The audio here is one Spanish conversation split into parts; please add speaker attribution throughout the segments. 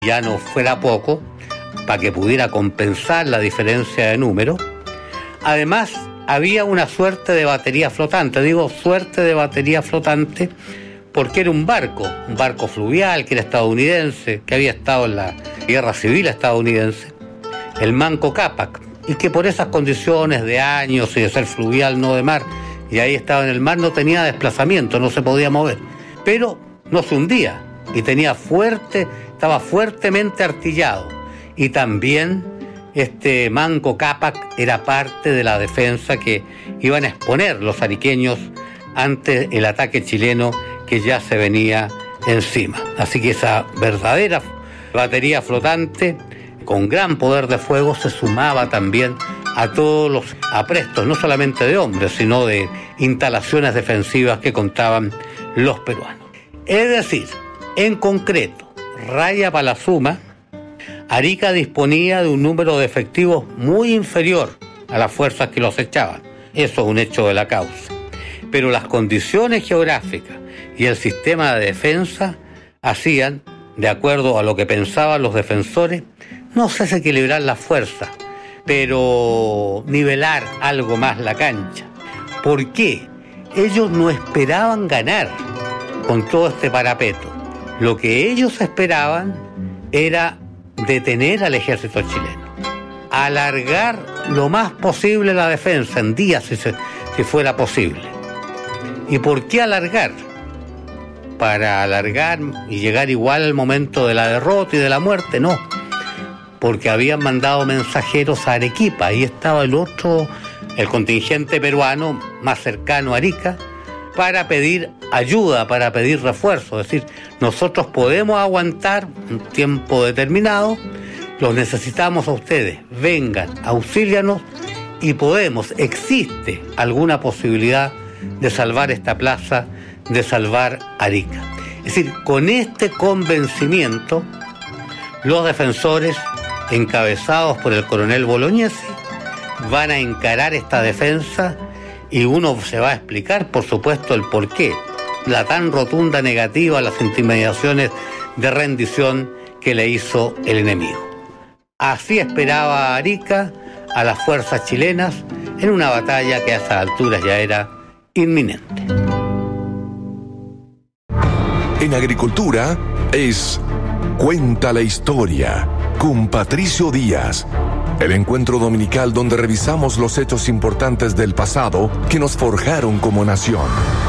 Speaker 1: ya no fuera poco, para que pudiera compensar la diferencia de número. Además, había una suerte de batería flotante, digo suerte de batería flotante, porque era un barco fluvial que era estadounidense, que había estado en la Guerra Civil estadounidense, el Manco Cápac, y que por esas condiciones de años y de ser fluvial, no de mar, y ahí estaba en el mar, no tenía desplazamiento, no se podía mover, pero no se hundía, y estaba fuertemente artillado, y también este Manco Cápac era parte de la defensa que iban a exponer los ariqueños ante el ataque chileno que ya se venía encima. Así que esa verdadera batería flotante con gran poder de fuego se sumaba también a todos los aprestos, no solamente de hombres, sino de instalaciones defensivas que contaban los peruanos. Es decir, en concreto, raya para la suma, Arica disponía de un número de efectivos muy inferior a las fuerzas que los echaban. Eso es un hecho de la causa. Pero las condiciones geográficas y el sistema de defensa hacían, de acuerdo a lo que pensaban los defensores, no sé si equilibrar las fuerzas, pero nivelar algo más la cancha. ¿Por qué? Ellos no esperaban ganar con todo este parapeto. Lo que ellos esperaban era detener al ejército chileno, alargar lo más posible la defensa en días si fuera posible. ¿Y por qué alargar? Para alargar y llegar igual al momento de la derrota y de la muerte, no, porque habían mandado mensajeros a Arequipa, ahí estaba el contingente peruano más cercano a Arica, para pedir ayuda, para pedir refuerzo. Es decir, nosotros podemos aguantar un tiempo determinado, los necesitamos a ustedes, vengan, auxílianos y existe alguna posibilidad de salvar esta plaza, de salvar Arica. Es decir, con este convencimiento, los defensores, encabezados por el coronel Bolognesi, van a encarar esta defensa. Y uno se va a explicar, por supuesto, el porqué, la tan rotunda negativa a las intimidaciones de rendición que le hizo el enemigo. Así esperaba Arica a las fuerzas chilenas en una batalla que a esas alturas ya era inminente.
Speaker 2: En agricultura es Cuenta la Historia con Patricio Díaz. El encuentro dominical donde revisamos los hechos importantes del pasado que nos forjaron como nación.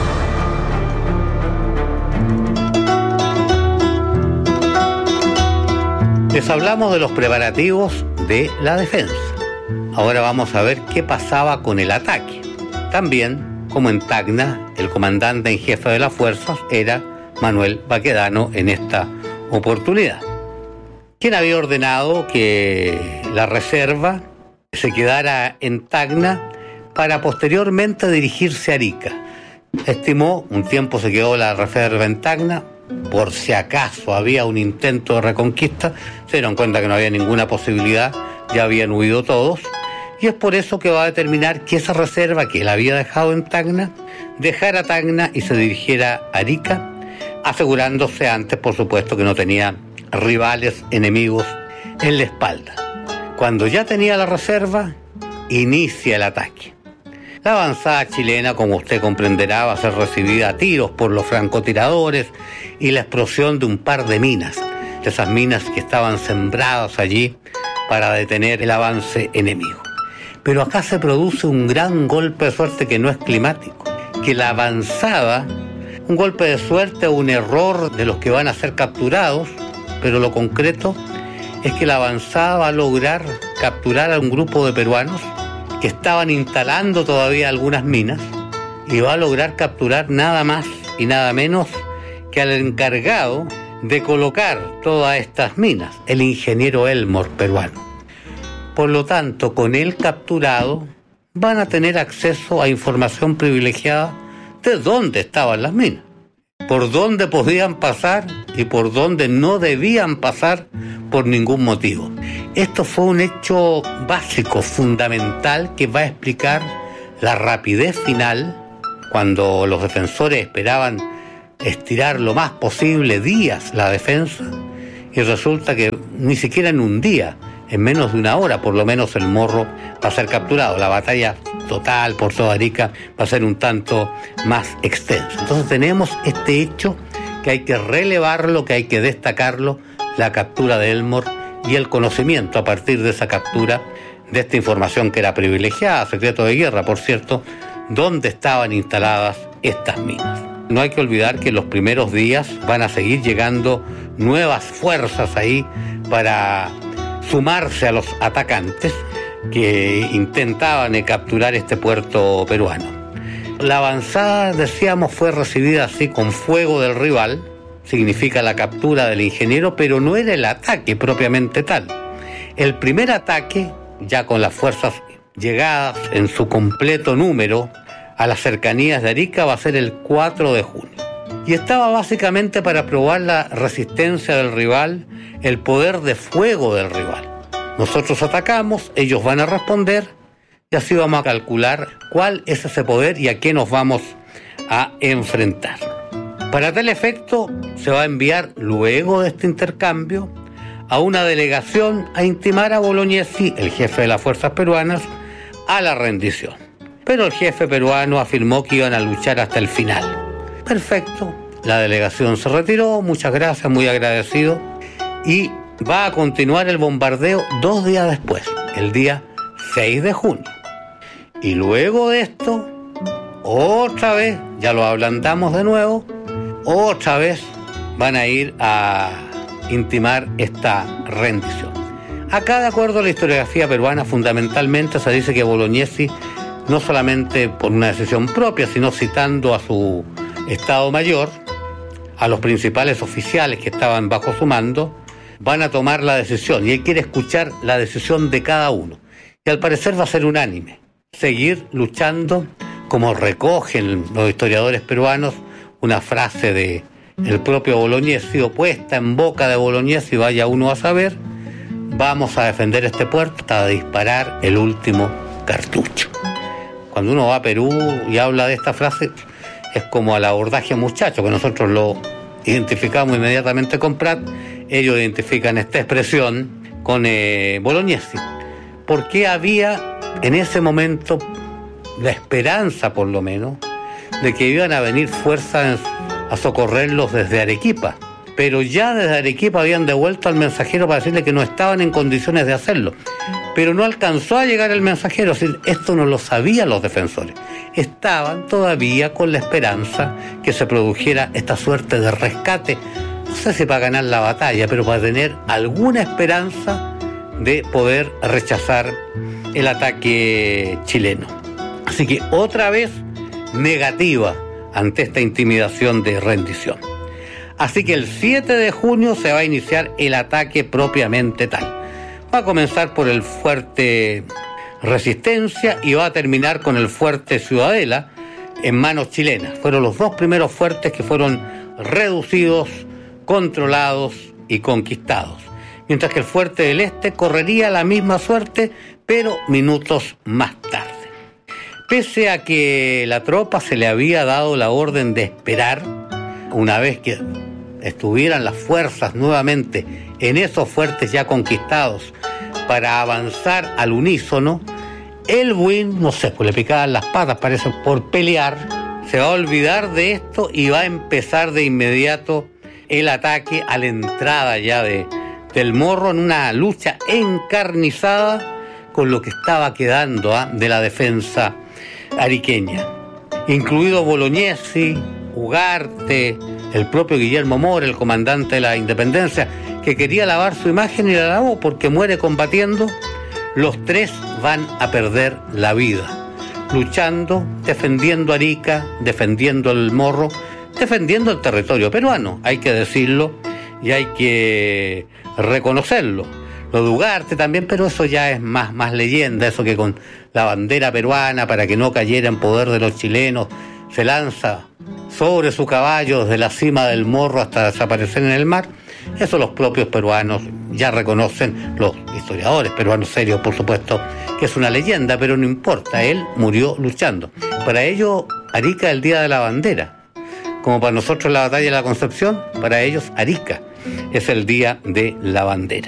Speaker 1: Les hablamos de los preparativos de la defensa. Ahora vamos a ver qué pasaba con el ataque. También, como en Tacna, el comandante en jefe de las fuerzas era Manuel Baquedano en esta oportunidad, quien había ordenado que la reserva se quedara en Tacna para posteriormente dirigirse a Arica. Estimó, un tiempo se quedó la reserva en Tacna, por si acaso había un intento de reconquista, se dieron cuenta que no había ninguna posibilidad, ya habían huido todos, y es por eso que va a determinar que esa reserva que él había dejado en Tacna, dejara Tacna y se dirigiera a Arica, asegurándose antes, por supuesto, que no tenía rivales, enemigos en la espalda. Cuando ya tenía la reserva, inicia el ataque. La avanzada chilena, como usted comprenderá, va a ser recibida a tiros por los francotiradores y la explosión de un par de minas, de esas minas que estaban sembradas allí para detener el avance enemigo. Pero acá se produce un gran golpe de suerte que no es climático, que la avanzada, un golpe de suerte o un error de los que van a ser capturados, pero lo concreto es que la avanzada va a lograr capturar a un grupo de peruanos que estaban instalando todavía algunas minas y va a lograr capturar nada más y nada menos que al encargado de colocar todas estas minas, el ingeniero Elmore peruano. Por lo tanto, con él capturado van a tener acceso a información privilegiada de dónde estaban las minas, por dónde podían pasar y por dónde no debían pasar por ningún motivo. Esto fue un hecho básico, fundamental, que va a explicar la rapidez final, cuando los defensores esperaban estirar lo más posible días la defensa, y resulta que ni siquiera en un día, en menos de una hora por lo menos, el Morro va a ser capturado. La batalla total por toda Arica va a ser un tanto más extensa. Entonces tenemos este hecho que hay que relevarlo, que hay que destacarlo, la captura de Elmore y el conocimiento a partir de esa captura, de esta información que era privilegiada, secreto de guerra, por cierto, dónde estaban instaladas estas minas. No hay que olvidar que en los primeros días van a seguir llegando nuevas fuerzas ahí para sumarse a los atacantes que intentaban capturar este puerto peruano. La avanzada, decíamos, fue recibida así con fuego del rival, significa la captura del ingeniero, pero no era el ataque propiamente tal. El primer ataque, ya con las fuerzas llegadas en su completo número a las cercanías de Arica, va a ser el 4 de junio. Y estaba básicamente para probar la resistencia del rival, el poder de fuego del rival. Nosotros atacamos, ellos van a responder, y así vamos a calcular cuál es ese poder y a qué nos vamos a enfrentar. Para tal efecto, se va a enviar, luego de este intercambio, a una delegación a intimar a Bolognesi, el jefe de las fuerzas peruanas, a la rendición. Pero el jefe peruano afirmó que iban a luchar hasta el final. Perfecto, la delegación se retiró, muchas gracias, muy agradecido, y va a continuar el bombardeo 2 días después, el día 6 de junio. Y luego de esto, otra vez, ya lo ablandamos de nuevo, otra vez van a ir a intimar esta rendición. Acá, de acuerdo a la historiografía peruana, fundamentalmente se dice que Bolognesi, no solamente por una decisión propia, sino citando a su Estado Mayor, a los principales oficiales que estaban bajo su mando, van a tomar la decisión, y él quiere escuchar la decisión de cada uno. Y al parecer va a ser unánime, seguir luchando, como recogen los historiadores peruanos, una frase de el propio Bolognesi, o puesta en boca de Bolognesi, vaya uno a saber: vamos a defender este puerto hasta disparar el último cartucho. Cuando uno va a Perú y habla de esta frase, es como al abordaje muchacho, que nosotros lo identificamos inmediatamente con Prat. Ellos identifican esta expresión con Bolognesi, porque había en ese momento la esperanza, por lo menos, de que iban a venir fuerzas a socorrerlos desde Arequipa, pero ya desde Arequipa habían devuelto al mensajero para decirle que no estaban en condiciones de hacerlo, pero no alcanzó a llegar el mensajero. Es decir, esto no lo sabían los defensores, estaban todavía con la esperanza que se produjera esta suerte de rescate, no sé si para ganar la batalla, pero para tener alguna esperanza de poder rechazar el ataque chileno. Así que otra vez negativa ante esta intimidación de rendición. Así que el 7 de junio se va a iniciar el ataque propiamente tal. Va a comenzar por el fuerte Resistencia y va a terminar con el fuerte Ciudadela en manos chilenas. Fueron los 2 primeros fuertes que fueron reducidos, controlados y conquistados. Mientras que el fuerte del Este correría la misma suerte, pero minutos más tarde. Pese a que la tropa se le había dado la orden de esperar, una vez que estuvieran las fuerzas nuevamente en esos fuertes ya conquistados para avanzar al unísono, el Buin, no sé, pues le picaban las patas, parece, por pelear, se va a olvidar de esto y va a empezar de inmediato el ataque a la entrada ya del Morro, en una lucha encarnizada con lo que estaba quedando de la defensa ariqueña, incluido Bolognesi, Ugarte, el propio Guillermo Mora, el comandante de la Independencia, que quería lavar su imagen y la lavó porque muere combatiendo. Los 3 van a perder la vida, luchando, defendiendo Arica, defendiendo el Morro, defendiendo el territorio peruano, hay que decirlo y hay que reconocerlo. Lo de Ugarte también, pero eso ya es más leyenda, eso que con la bandera peruana, para que no cayera en poder de los chilenos, se lanza sobre su caballo desde la cima del Morro hasta desaparecer en el mar. Eso los propios peruanos ya reconocen, los historiadores peruanos serios, por supuesto, que es una leyenda, pero no importa, él murió luchando. Para ellos, Arica es el día de la bandera, como para nosotros la batalla de la Concepción, para ellos Arica es el Día de la Bandera.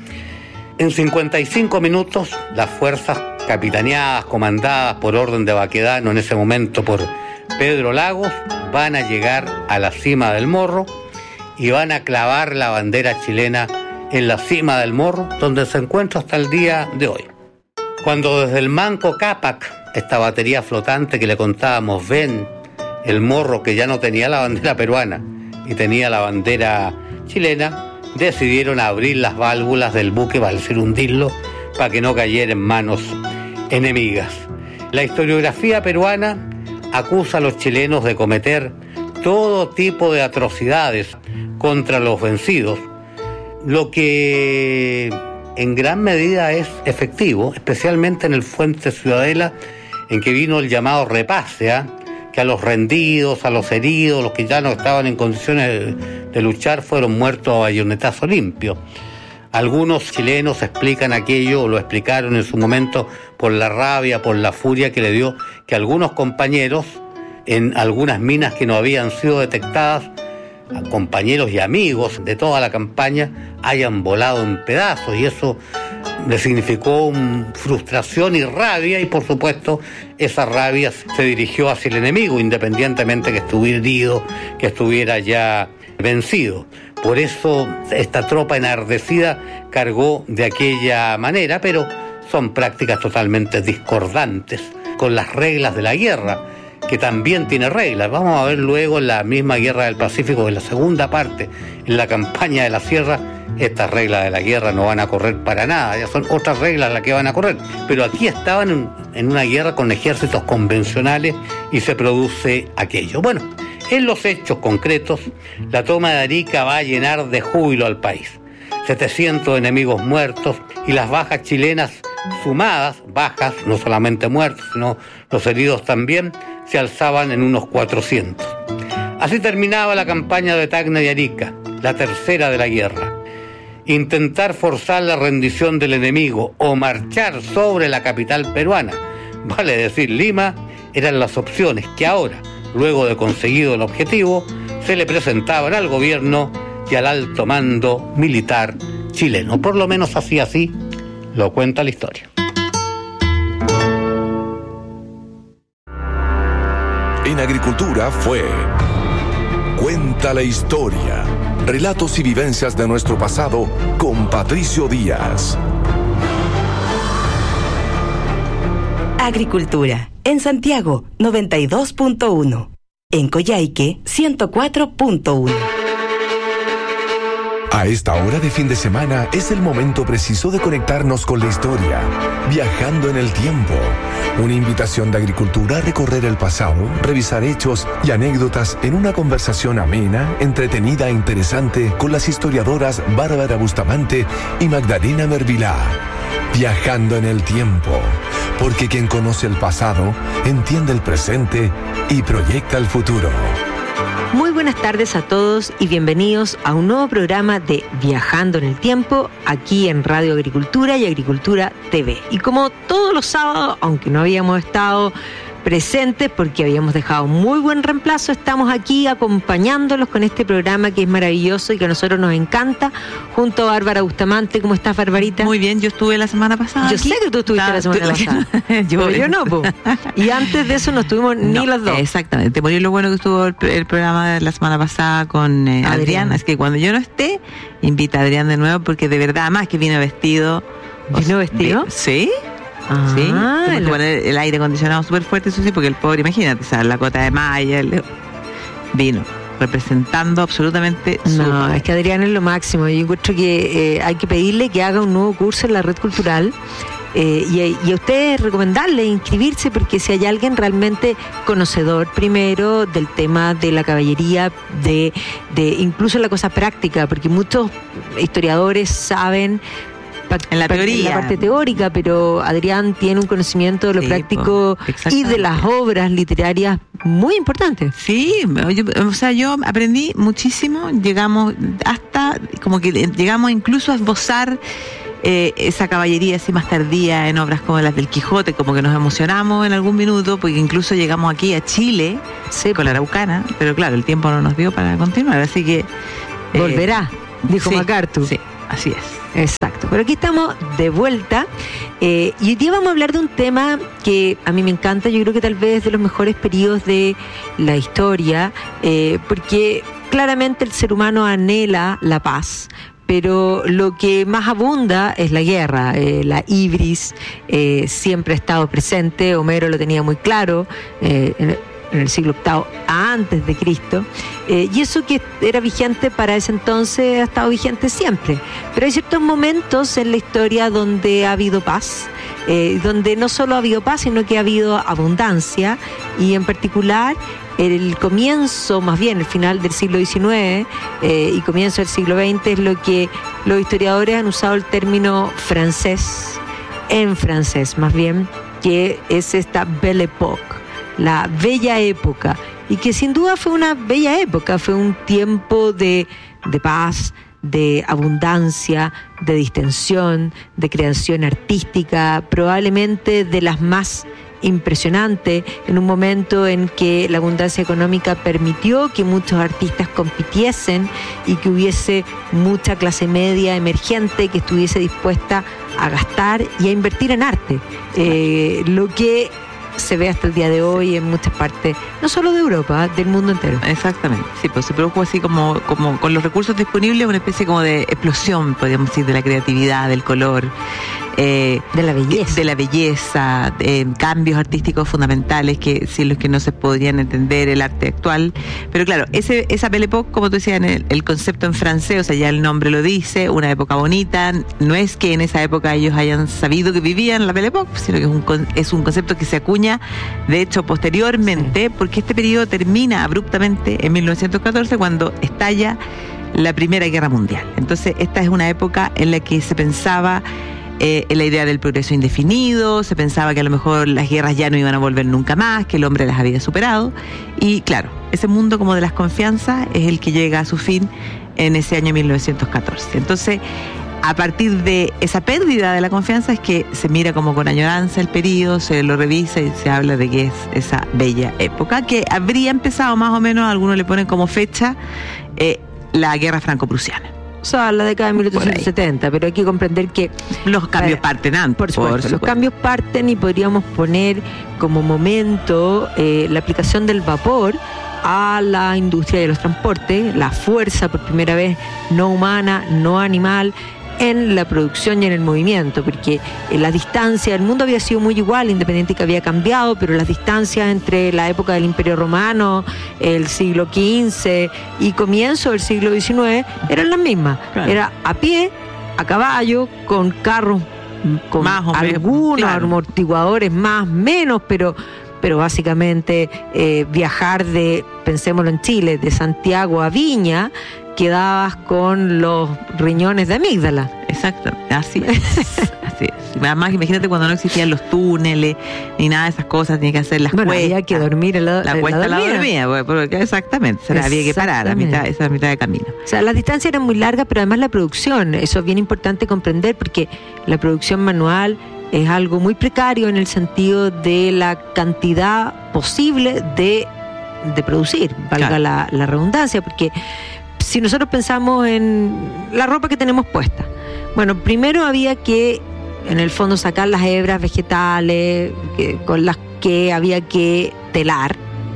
Speaker 1: En 55 minutos, las fuerzas capitaneadas, comandadas por orden de Baquedano, en ese momento por Pedro Lagos, van a llegar a la cima del Morro y van a clavar la bandera chilena en la cima del Morro, donde se encuentra hasta el día de hoy. Cuando desde el Manco Cápac, esta batería flotante que le contábamos, ven el Morro que ya no tenía la bandera peruana y tenía la bandera chilena, decidieron abrir las válvulas del buque, para decir hundirlo, para que no cayera en manos enemigas. La historiografía peruana acusa a los chilenos de cometer todo tipo de atrocidades contra los vencidos, lo que en gran medida es efectivo, especialmente en el Fuerte Ciudadela, en que vino el llamado repase, que a los rendidos, a los heridos, los que ya no estaban en condiciones de luchar, fueron muertos a bayonetazo limpio. Algunos chilenos explican aquello, o lo explicaron en su momento, por la rabia, por la furia que le dio que algunos compañeros, en algunas minas que no habían sido detectadas, compañeros y amigos de toda la campaña, hayan volado en pedazos, y eso le significó frustración y rabia, y por supuesto esa rabia se dirigió hacia el enemigo, independientemente que estuviera herido, que estuviera ya vencido. Por eso esta tropa enardecida cargó de aquella manera, pero son prácticas totalmente discordantes con las reglas de la guerra, que también tiene reglas. Vamos a ver luego en la misma Guerra del Pacífico, en la segunda parte, en la campaña de la Sierra, estas reglas de la guerra no van a correr para nada, ya son otras reglas las que van a correr. Pero aquí estaban en una guerra con ejércitos convencionales y se produce aquello. Bueno, en los hechos concretos, la toma de Arica va a llenar de júbilo al país. 700 enemigos muertos y las bajas chilenas sumadas, bajas, no solamente muertos, sino los heridos también, se alzaban en unos 400. Así terminaba la campaña de Tacna y Arica, la tercera de la guerra. Intentar forzar la rendición del enemigo o marchar sobre la capital peruana, vale decir Lima, eran las opciones que ahora, luego de conseguido el objetivo, se le presentaban al gobierno y al alto mando militar chileno. Por lo menos así lo cuenta la historia.
Speaker 2: En Agricultura fue Cuenta la Historia. Relatos y vivencias de nuestro pasado con Patricio Díaz.
Speaker 3: Agricultura. En Santiago, 92.1. En Coyhaique, 104.1.
Speaker 2: A esta hora de fin de semana es el momento preciso de conectarnos con la historia, viajando en el tiempo. Una invitación de Agricultura a recorrer el pasado, revisar hechos y anécdotas en una conversación amena, entretenida e interesante con las historiadoras Bárbara Bustamante y Magdalena Mervilá. Viajando en el tiempo, porque quien conoce el pasado entiende el presente y proyecta el futuro.
Speaker 4: Muy buenas tardes a todos y bienvenidos a un nuevo programa de Viajando en el Tiempo, aquí en Radio Agricultura y Agricultura TV. Y como todos los sábados, aunque no habíamos estado presentes porque habíamos dejado muy buen reemplazo, estamos aquí acompañándolos con este programa que es maravilloso y que a nosotros nos encanta, junto a Bárbara Bustamante. ¿Cómo estás, Barbarita?
Speaker 5: Muy bien, yo estuve la semana pasada.
Speaker 4: Yo sé que tú estuviste la semana pasada. yo no, po. Y antes de eso no estuvimos ni las dos.
Speaker 5: Exactamente, por lo bueno que estuvo el programa de la semana pasada con Adrián. Es que cuando yo no esté, invita a Adrián de nuevo, porque de verdad, además que vino vestido.
Speaker 4: ¿Vino vestido?
Speaker 5: Sí. Sí, tuvo que poner el aire acondicionado súper fuerte, eso sí, porque el pobre, imagínate, o sea, la cota de malla, vino representando absolutamente su...
Speaker 4: No, es que Adrián es lo máximo. Yo encuentro que hay que pedirle que haga un nuevo curso en la Red Cultural y a ustedes recomendarle inscribirse, porque si hay alguien realmente conocedor primero del tema de la caballería, de incluso la cosa práctica, porque muchos historiadores saben
Speaker 5: en la teoría,
Speaker 4: en la parte teórica, pero Adrián tiene un conocimiento de lo práctico y de las obras literarias muy importantes.
Speaker 5: Sí, yo aprendí muchísimo, llegamos incluso a esbozar esa caballería así más tardía en obras como las del Quijote, como que nos emocionamos en algún minuto, porque incluso llegamos aquí a Chile, con la Araucana, pero claro, el tiempo no nos dio para continuar, así que...
Speaker 4: Volverá. dijo MacArthur.
Speaker 5: Sí, así es.
Speaker 4: Exacto. Pero aquí estamos de vuelta y hoy día vamos a hablar de un tema que a mí me encanta. Yo creo que tal vez es de los mejores periodos de la historia, porque claramente el ser humano anhela la paz, pero lo que más abunda es la guerra. La ibris siempre ha estado presente. Homero lo tenía muy claro en el siglo VIII antes de Cristo, y eso que era vigente para ese entonces ha estado vigente siempre. Pero hay ciertos momentos en la historia donde ha habido paz, donde no solo ha habido paz, sino que ha habido abundancia, y en particular el comienzo, más bien el final del siglo XIX y comienzo del siglo XX es lo que los historiadores han usado el término francés, en francés más bien, que es esta Belle Époque, la bella época, y que sin duda fue una bella época, fue un tiempo de paz, de abundancia, de distensión, de creación artística, probablemente de las más impresionantes, en un momento en que la abundancia económica permitió que muchos artistas compitiesen y que hubiese mucha clase media emergente que estuviese dispuesta a gastar y a invertir en arte, lo que se ve hasta el día de hoy en muchas partes, no solo de Europa, del mundo entero.
Speaker 5: Exactamente, sí, pues se produjo así como con los recursos disponibles, una especie como de explosión, podríamos decir, de la creatividad, del color,
Speaker 4: de la belleza,
Speaker 5: cambios artísticos fundamentales que sin los que no se podrían entender el arte actual. Pero claro, esa Belle Époque, como tú decías, el concepto en francés, o sea, ya el nombre lo dice, una época bonita. No es que en esa época ellos hayan sabido que vivían la Belle Époque, sino que es un concepto que se acuña, de hecho, posteriormente, porque este periodo termina abruptamente en 1914, cuando estalla la Primera Guerra Mundial. Entonces, esta es una época en la que se pensaba en la idea del progreso indefinido, se pensaba que a lo mejor las guerras ya no iban a volver nunca más, que el hombre las había superado, y claro, ese mundo como de las confianzas es el que llega a su fin en ese año 1914. Entonces, a partir de esa pérdida de la confianza es que se mira como con añoranza el periodo, se lo revisa y se habla de que es esa bella época, que habría empezado más o menos, algunos le ponen como fecha, la guerra franco-prusiana.
Speaker 4: O sea, la década de 1870, pero hay que comprender que
Speaker 5: los cambios parten antes.
Speaker 4: Por supuesto, los cambios parten, y podríamos poner como momento la aplicación del vapor a la industria de los transportes, la fuerza por primera vez no humana, no animal, en la producción y en el movimiento, porque la distancia, el mundo había sido muy igual, independiente que había cambiado, pero las distancias entre la época del Imperio Romano, el siglo XV y comienzo del siglo XIX eran las mismas. Claro. Era a pie, a caballo, con carros, con más o algunos claro, amortiguadores más, menos, pero básicamente viajar pensémoslo en Chile, de Santiago a Viña, quedabas con los riñones de amígdala.
Speaker 5: Exacto, así es. Así es. Además, imagínate cuando no existían los túneles ni nada de esas cosas, tenía que hacer las cuestas.
Speaker 4: Había que dormir
Speaker 5: la cuesta la dormía, porque exactamente, había que parar a mitad de camino.
Speaker 4: O sea, las distancias eran muy largas, pero además la producción, eso es bien importante comprender, porque la producción manual es algo muy precario en el sentido de la cantidad posible de producir, valga claro, la redundancia, porque si nosotros pensamos en la ropa que tenemos puesta, bueno, primero había que, en el fondo, sacar las hebras vegetales con las que había que telar,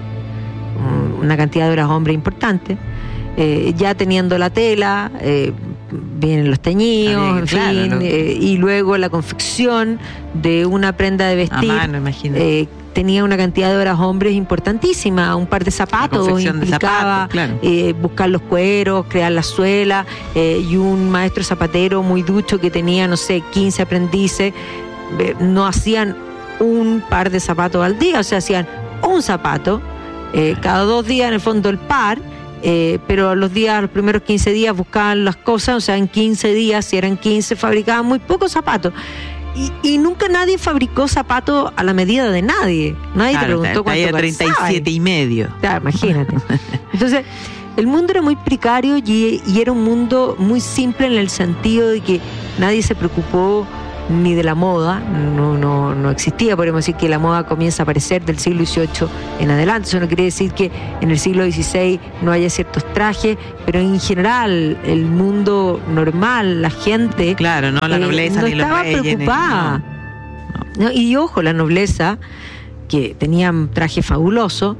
Speaker 4: una cantidad de horas hombre importante. Ya teniendo la tela, vienen los teñidos, en fin, y luego la confección de una prenda de vestir. A mano, imagínate. Tenía una cantidad de horas hombres importantísima, un par de zapatos implicaba buscar los cueros, crear la suela, y un maestro zapatero muy ducho que tenía, 15 aprendices, no hacían un par de zapatos al día, o sea, hacían un zapato cada 2 días, en el fondo el par, pero los primeros 15 días buscaban las cosas, o sea, en 15 días, si eran 15, fabricaban muy pocos zapatos. Y nunca nadie fabricó zapatos a la medida de nadie. Nadie te preguntó cuánto calzaba.
Speaker 5: 37 y medio.
Speaker 4: Claro, imagínate. Entonces, el mundo era muy precario y era un mundo muy simple en el sentido de que nadie se preocupó ni de la moda, no existía. Podríamos decir que la moda comienza a aparecer del siglo XVIII en adelante. Eso no quiere decir que en el siglo XVI no haya ciertos trajes, pero en general el mundo normal, la gente,
Speaker 5: claro, no la nobleza
Speaker 4: no
Speaker 5: ni los
Speaker 4: estaba
Speaker 5: reyes,
Speaker 4: preocupada. No, y ojo, la nobleza, que tenían trajes fabulosos,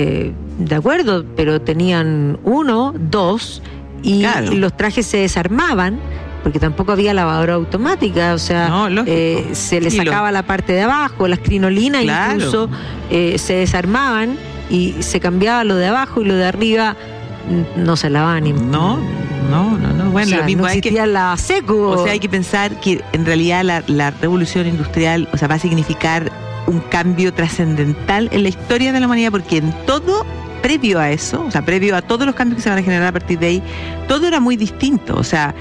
Speaker 4: de acuerdo, pero tenían 1, 2, y
Speaker 5: claro,
Speaker 4: los trajes se desarmaban, porque tampoco había lavadora automática, o sea, se le sacaba la parte de abajo, las crinolinas, claro, incluso se desarmaban y se cambiaba lo de abajo, y lo de arriba no se lavaban.
Speaker 5: No. Bueno,
Speaker 4: o sea,
Speaker 5: lo mismo
Speaker 4: no existía la seco.
Speaker 5: O sea, hay que pensar que en realidad la revolución industrial, o sea, va a significar un cambio trascendental en la historia de la humanidad, porque en todo, previo a eso, o sea, previo a todos los cambios que se van a generar a partir de ahí, todo era muy distinto. O sea,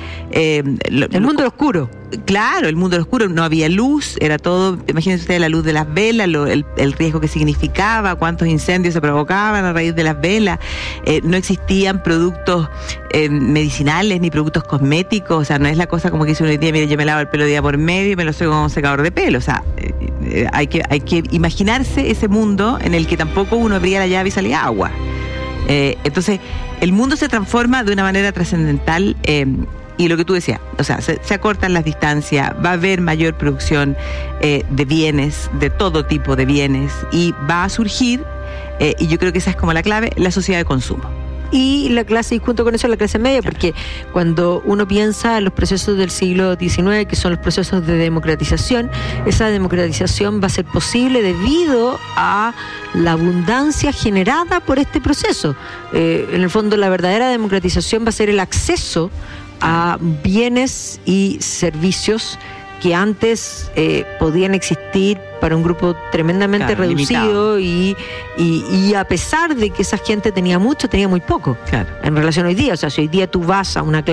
Speaker 5: el mundo oscuro. Claro, el mundo oscuro, no había luz, era todo, imagínense ustedes la luz de las velas, el riesgo que significaba, cuántos incendios se provocaban a raíz de las velas, no existían productos medicinales ni productos cosméticos, o sea, no es la cosa como que dice uno hoy día, mire, yo me lavo el pelo día por medio y me lo seco con un secador de pelo, o sea, hay que imaginarse ese mundo en el que tampoco uno abría la llave y salía agua. Entonces, el mundo se transforma de una manera trascendental. Y lo que tú decías, o sea, se acortan las distancias, va a haber mayor producción de bienes, de todo tipo de bienes, y va a surgir, y yo creo que esa es como la clave, la sociedad de consumo.
Speaker 4: Y la clase, y junto con eso la clase media, claro, porque cuando uno piensa en los procesos del siglo XIX, que son los procesos de democratización, esa democratización va a ser posible debido a la abundancia generada por este proceso. En el fondo, la verdadera democratización va a ser el acceso a bienes y servicios que antes podían existir para un grupo tremendamente reducido y a pesar de que esa gente tenía mucho, tenía muy poco, claro, en relación a hoy día. O sea, si hoy día tú vas a una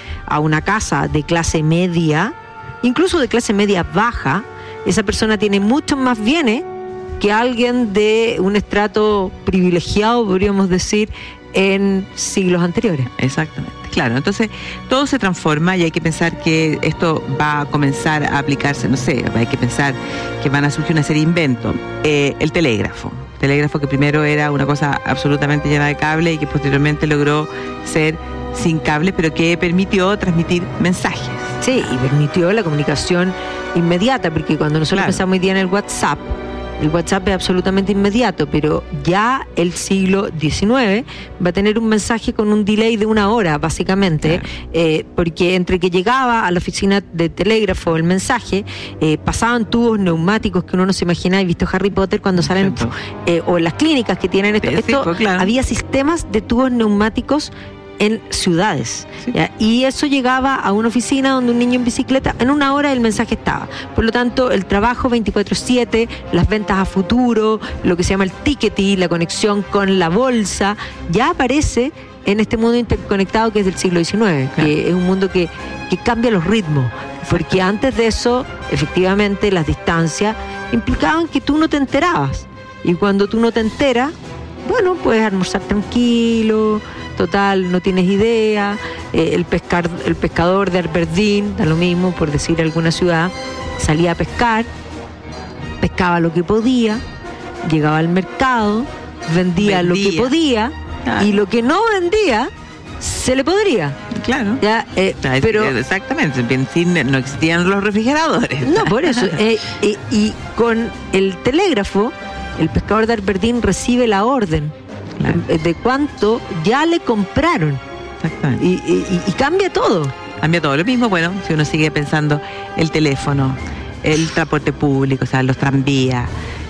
Speaker 4: casa de clase media, incluso de clase media baja, esa persona tiene muchos más bienes que alguien de un estrato privilegiado, podríamos decir, en siglos anteriores.
Speaker 5: Exactamente. Claro, entonces todo se transforma y hay que pensar que esto va a comenzar a aplicarse, no sé, hay que pensar que van a surgir una serie de inventos. El telégrafo que primero era una cosa absolutamente llena de cable y que posteriormente logró ser sin cable, pero que permitió transmitir mensajes.
Speaker 4: Sí, y permitió la comunicación inmediata, porque cuando nosotros pensamos hoy día en el WhatsApp es absolutamente inmediato, pero ya el siglo XIX va a tener un mensaje con un delay de 1 hora, básicamente, claro, porque entre que llegaba a la oficina de telégrafo el mensaje, pasaban tubos neumáticos que uno no se imagina. ¿He visto Harry Potter cuando salen, o en las clínicas que tienen esto? Claro. Había sistemas de tubos neumáticos en ciudades, sí, y eso llegaba a una oficina donde un niño en bicicleta, en 1 hora el mensaje estaba. Por lo tanto, el trabajo 24/7, las ventas a futuro, lo que se llama el ticketing, la conexión con la bolsa, ya aparece en este mundo interconectado que es del siglo XIX, claro, que es un mundo que cambia los ritmos, porque antes de eso, efectivamente, las distancias implicaban que tú no te enterabas, y cuando tú no te enteras, bueno, puedes almorzar tranquilo, total, no tienes idea. El pescador de Aberdeen, da lo mismo, por decir alguna ciudad, salía a pescar, pescaba lo que podía, llegaba al mercado, vendía lo que podía, claro, y lo que no vendía se le podría.
Speaker 5: Claro.
Speaker 4: ¿Ya? Pero
Speaker 5: exactamente, no existían los refrigeradores.
Speaker 4: No, por eso. Y con el telégrafo, el pescador de Aberdeen recibe la orden, claro, de cuánto ya le compraron.
Speaker 5: Exactamente.
Speaker 4: Y cambia todo.
Speaker 5: Cambia todo. Lo mismo, bueno, si uno sigue pensando el teléfono, el transporte público, o sea, los tranvías,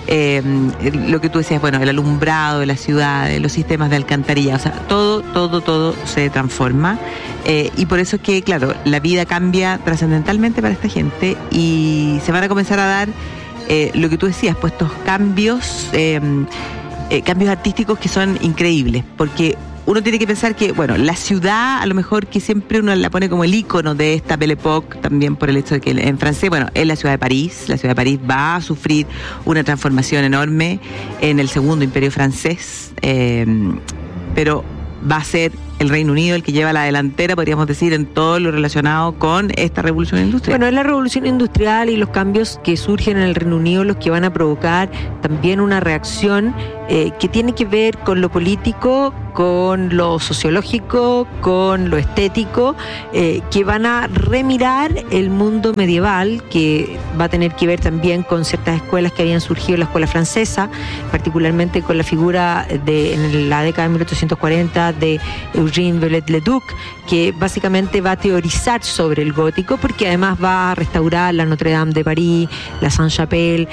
Speaker 5: lo que tú decías, bueno, el alumbrado de las ciudades, los sistemas de alcantarilla, o sea, todo se transforma. Y por eso es que, claro, la vida cambia trascendentalmente para esta gente y se van a comenzar a dar lo que tú decías, pues estos cambios artísticos que son increíbles, porque uno tiene que pensar que, bueno, la ciudad a lo mejor que siempre uno la pone como el ícono de esta Belle Époque, también por el hecho de que en francés, bueno, es la ciudad de París. La ciudad de París va a sufrir una transformación enorme en el segundo imperio francés, pero va a ser el Reino Unido el que lleva la delantera, podríamos decir, en todo lo relacionado con esta revolución industrial.
Speaker 4: Bueno, es la revolución industrial y los cambios que surgen en el Reino Unido los que van a provocar también una reacción que tiene que ver con lo político, con lo sociológico, con lo estético, que van a remirar el mundo medieval, que va a tener que ver también con ciertas escuelas que habían surgido en la escuela francesa, particularmente con la figura en la década de 1840 de Eugène Viollet-le-Duc, que básicamente va a teorizar sobre el gótico, porque además va a restaurar la Notre Dame de París, la Sainte-Chapelle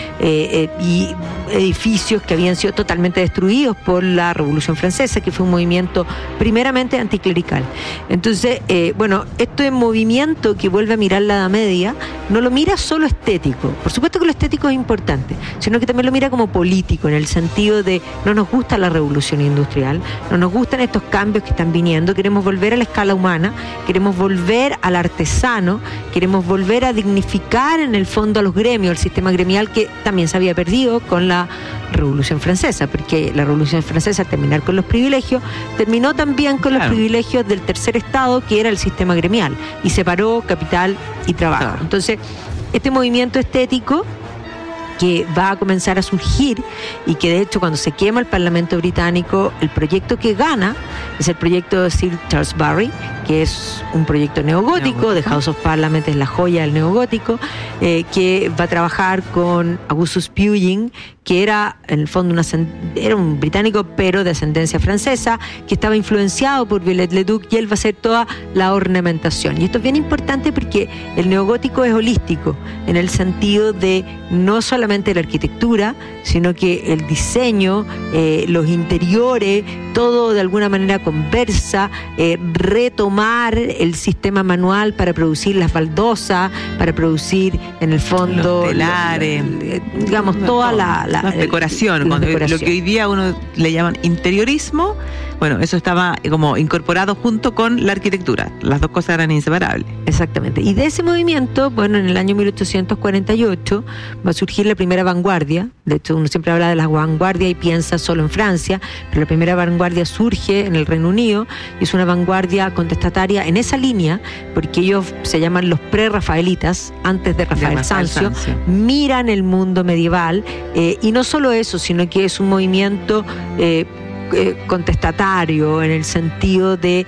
Speaker 4: y edificios que habían sido totalmente destruidos por la Revolución Francesa, que fue un movimiento primeramente anticlerical. Entonces, este movimiento que vuelve a mirar la Edad Media no lo mira solo estético, por supuesto que lo estético es importante, sino que también lo mira como político, en el sentido de no nos gusta la revolución industrial, no nos gustan estos cambios que están viniendo, queremos volver a la escala humana, queremos volver al artesano, queremos volver a dignificar en el fondo a los gremios, el sistema gremial que también se había perdido con la Revolución Francesa, porque la Revolución Francesa, al terminar con los privilegios, terminó también con los privilegios del tercer estado, que era el sistema gremial, y separó capital y trabajo. Entonces, este movimiento estético que va a comenzar a surgir y que de hecho cuando se quema el Parlamento británico, el proyecto que gana es el proyecto de Sir Charles Barry, que es un proyecto neogótico, de House of Parliament, es la joya del neogótico, que va a trabajar con Augustus Pugin, que era en el fondo era un británico pero de ascendencia francesa, que estaba influenciado por Viollet-le-Duc, y él va a hacer toda la ornamentación. Y esto es bien importante porque el neogótico es holístico, en el sentido de no solamente la arquitectura, sino que el diseño, los interiores, todo de alguna manera conversa, retomar el sistema manual para producir las baldosas, para producir en el fondo
Speaker 5: los telares,
Speaker 4: digamos, toda la
Speaker 5: decoración, lo que hoy día uno le llaman interiorismo. Bueno, eso estaba como incorporado junto con la arquitectura. Las dos cosas eran inseparables.
Speaker 4: Exactamente. Y de ese movimiento, bueno, en el año 1848 va a surgir la primera vanguardia. De hecho, uno siempre habla de la vanguardia y piensa solo en Francia, pero la primera vanguardia surge en el Reino Unido y es una vanguardia contestataria en esa línea, porque ellos se llaman los pre-rafaelitas, antes de Rafael Sanzio, miran el mundo medieval, y no solo eso, sino que es un movimiento contestatario en el sentido de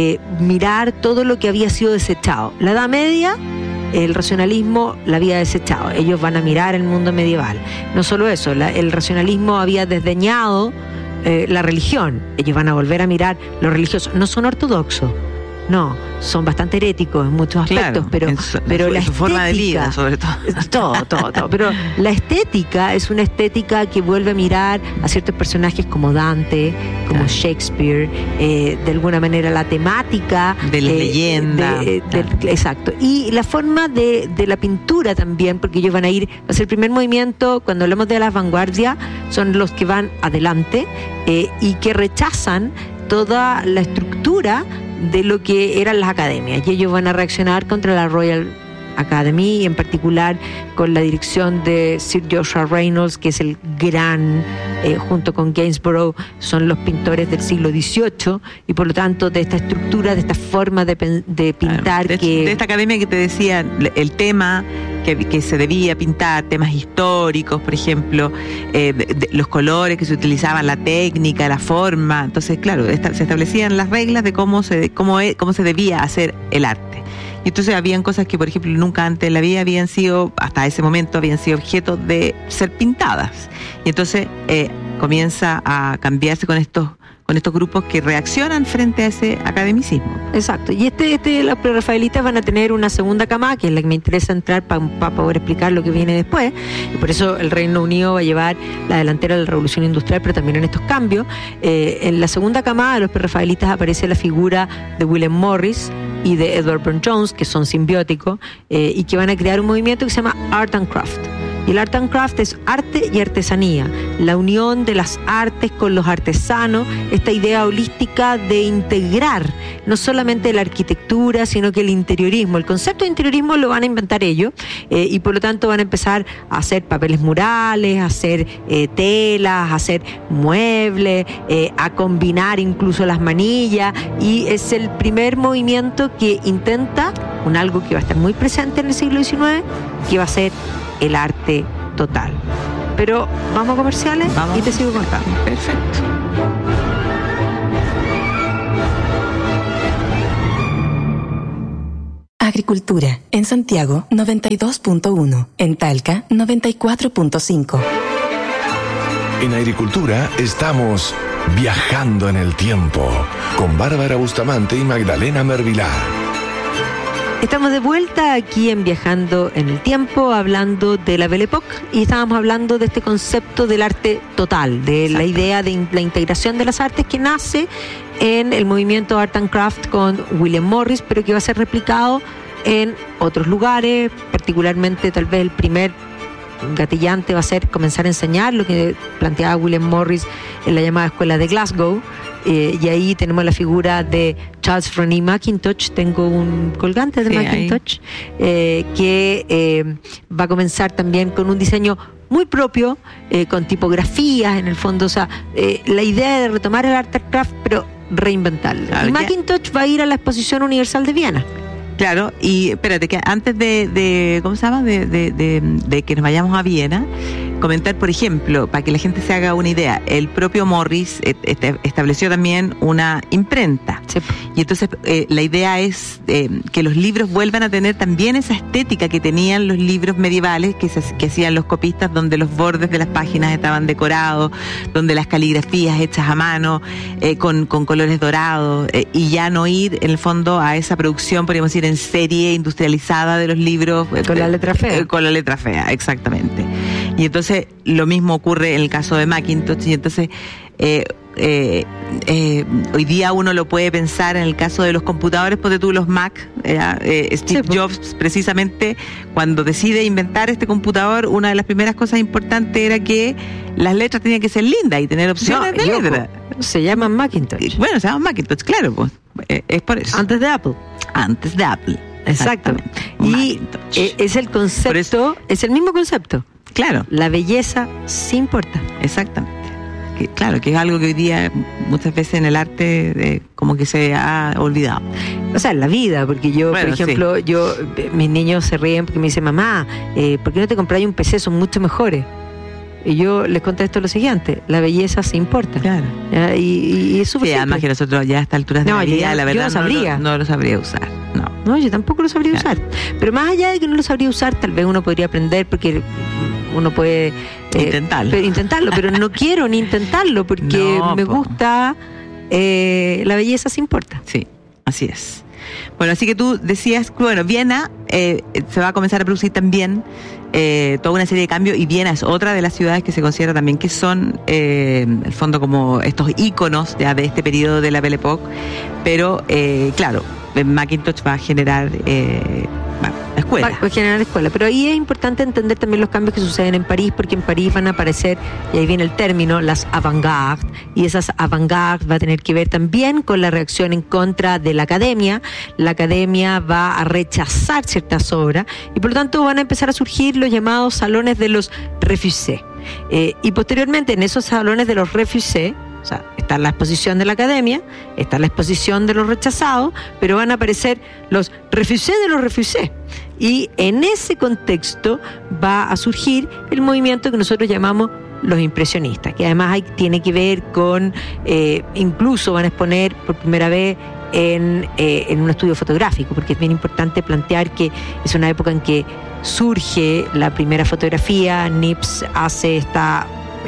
Speaker 4: mirar todo lo que había sido desechado. La Edad Media, el racionalismo la había desechado, ellos van a mirar el mundo medieval. No solo eso, el racionalismo había desdeñado la religión, ellos van a volver a mirar lo religioso. No son ortodoxos, no, son bastante heréticos en muchos aspectos, pero la estética,
Speaker 5: forma de vida, sobre todo.
Speaker 4: Todo. Pero la estética es una estética que vuelve a mirar a ciertos personajes como Dante, como Shakespeare, de alguna manera la temática
Speaker 5: de la leyenda.
Speaker 4: Exacto. Y la forma de la pintura también, porque ellos van a ir, va a ser el primer movimiento, cuando hablamos de la vanguardia, son los que van adelante y que rechazan toda la estructura de lo que eran las academias, y ellos van a reaccionar contra la Royal Academy, y en particular con la dirección de Sir Joshua Reynolds, que es el gran, junto con Gainsborough, son los pintores del siglo XVIII, y por lo tanto de esta estructura, de esta forma de pintar,
Speaker 5: de esta academia que te decía, el tema que se debía pintar, temas históricos, por ejemplo, los colores que se utilizaban, la técnica, la forma. Entonces, claro, se establecían las reglas de cómo se debía hacer el arte. Y entonces habían cosas que, por ejemplo, nunca antes en la vida habían sido, hasta ese momento, habían sido objeto de ser pintadas. Y entonces comienza a cambiarse con estos grupos que reaccionan frente a ese academicismo.
Speaker 4: Exacto. Y los prerrafaelitas van a tener una segunda cama, que es la que me interesa entrar para poder explicar lo que viene después. Y por eso el Reino Unido va a llevar la delantera de la Revolución Industrial, pero también en estos cambios. En la segunda cama de los prerrafaelitas aparece la figura de William Morris y de Edward Burne-Jones, que son simbióticos, y que van a crear un movimiento que se llama Art and Craft. Y el Art and Craft es arte y artesanía, la unión de las artes con los artesanos, esta idea holística de integrar no solamente la arquitectura, sino que el interiorismo. El concepto de interiorismo lo van a inventar ellos, y por lo tanto van a empezar a hacer papeles murales, a hacer telas, a hacer muebles, a combinar incluso las manillas, y es el primer movimiento que intenta algo que va a estar muy presente en el siglo XIX, que va a ser el arte total. Pero vamos a comerciales.
Speaker 5: Vamos.
Speaker 4: Y te sigo contando.
Speaker 5: Perfecto.
Speaker 3: Agricultura, en Santiago 92.1, en Talca 94.5.
Speaker 2: En Agricultura estamos viajando en el tiempo con Bárbara Bustamante y Magdalena Mervilá.
Speaker 4: Estamos de vuelta aquí en Viajando en el Tiempo, hablando de la Belle Époque, y estábamos hablando de este concepto del arte total, de la idea de la integración de las artes que nace en el movimiento Art and Craft con William Morris, pero que va a ser replicado en otros lugares, particularmente tal vez el primer gatillante va a ser comenzar a enseñar lo que planteaba William Morris en la llamada Escuela de Glasgow, y ahí tenemos la figura de Charles René Mackintosh. Tengo un colgante de Mackintosh que va a comenzar también con un diseño muy propio, con tipografías en el fondo, o sea, la idea de retomar el art and craft pero reinventarlo. Y Mackintosh va a ir a la Exposición Universal de Viena.
Speaker 5: Claro, y espérate, que antes de ¿cómo se llama? De que nos vayamos a Viena, comentar, por ejemplo, para que la gente se haga una idea, el propio Morris estableció también una imprenta. Sí. Y entonces la idea es que los libros vuelvan a tener también esa estética que tenían los libros medievales que hacían los copistas, donde los bordes de las páginas estaban decorados, donde las caligrafías hechas a mano, con colores dorados, y ya no ir en el fondo a esa producción, podríamos decir, en serie industrializada de los libros.
Speaker 4: Con la letra fea.
Speaker 5: Con la letra fea, exactamente. Y entonces lo mismo ocurre en el caso de Macintosh, y entonces hoy día uno lo puede pensar en el caso de los computadores, ponte tú los Mac. Steve Jobs, precisamente cuando decide inventar este computador, una de las primeras cosas importantes era que las letras tenían que ser lindas y tener opciones de letra.
Speaker 4: Se llaman Macintosh.
Speaker 5: Bueno, se llaman Macintosh, claro, pues es por eso.
Speaker 4: Antes de Apple.
Speaker 5: Antes de Apple.
Speaker 4: Exactamente. Y es el concepto, es el mismo concepto.
Speaker 5: Claro.
Speaker 4: La belleza sí importa.
Speaker 5: Exactamente. Claro, que es algo que hoy día muchas veces en el arte como que se ha olvidado.
Speaker 4: O sea, en la vida, porque yo, por ejemplo, mis niños se ríen porque me dicen, mamá, ¿por qué no te compras un PC? Son mucho mejores. Y yo les contesto lo siguiente: la belleza sí importa.
Speaker 5: Claro.
Speaker 4: Y es súper simple.
Speaker 5: Además que nosotros ya a estas alturas de la vida, la verdad, no lo sabría usar.
Speaker 4: No, yo tampoco lo sabría usar. Pero más allá de que no lo sabría usar, tal vez uno podría aprender, porque uno puede intentarlo, pero no quiero ni intentarlo porque me gusta. La belleza sí importa.
Speaker 5: Sí, así es. Bueno, así que tú decías, bueno, Viena se va a comenzar a producir también toda una serie de cambios, y Viena es otra de las ciudades que se considera también que son, en el fondo, como estos íconos ya de este periodo de la Belle Époque, pero claro, Macintosh va a generar escuela.
Speaker 4: Va a generar escuela, pero ahí es importante entender también los cambios que suceden en París, porque en París van a aparecer, y ahí viene el término, las avant-garde, y esas avant-garde va a tener que ver también con la reacción en contra de la academia. La academia va a rechazar ciertas obras, y por lo tanto van a empezar a surgir los llamados salones de los refusés, y posteriormente en esos salones de los refusés, o sea, está la exposición de la academia, está la exposición de los rechazados, pero van a aparecer los refusés de los refusés. Y en ese contexto va a surgir el movimiento que nosotros llamamos los impresionistas, que además tiene que ver con, incluso van a exponer por primera vez en un estudio fotográfico, porque es bien importante plantear que es una época en que surge la primera fotografía. Nips hace esta,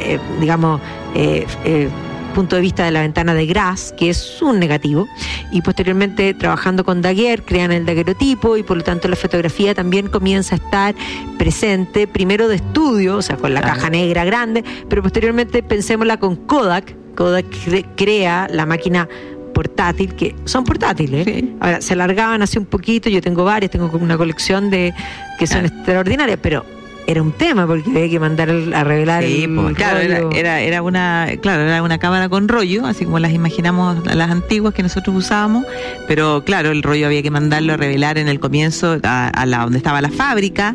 Speaker 4: punto de vista de la ventana de Grasse, que es un negativo, y posteriormente, trabajando con Daguerre, crean el daguerrotipo, y por lo tanto la fotografía también comienza a estar presente, primero de estudio, o sea, con la caja negra grande, pero posteriormente pensémosla con Kodak. Kodak crea la máquina portátil, que son portátiles. Sí. Ahora, se alargaban hace un poquito, yo tengo varias, tengo una colección que son extraordinarias, pero era un tema porque había que mandar a revelar el
Speaker 5: claro,
Speaker 4: rollo.
Speaker 5: era una cámara con rollo, así como las imaginamos las antiguas que nosotros usábamos, pero claro, el rollo había que mandarlo a revelar en el comienzo donde estaba la fábrica,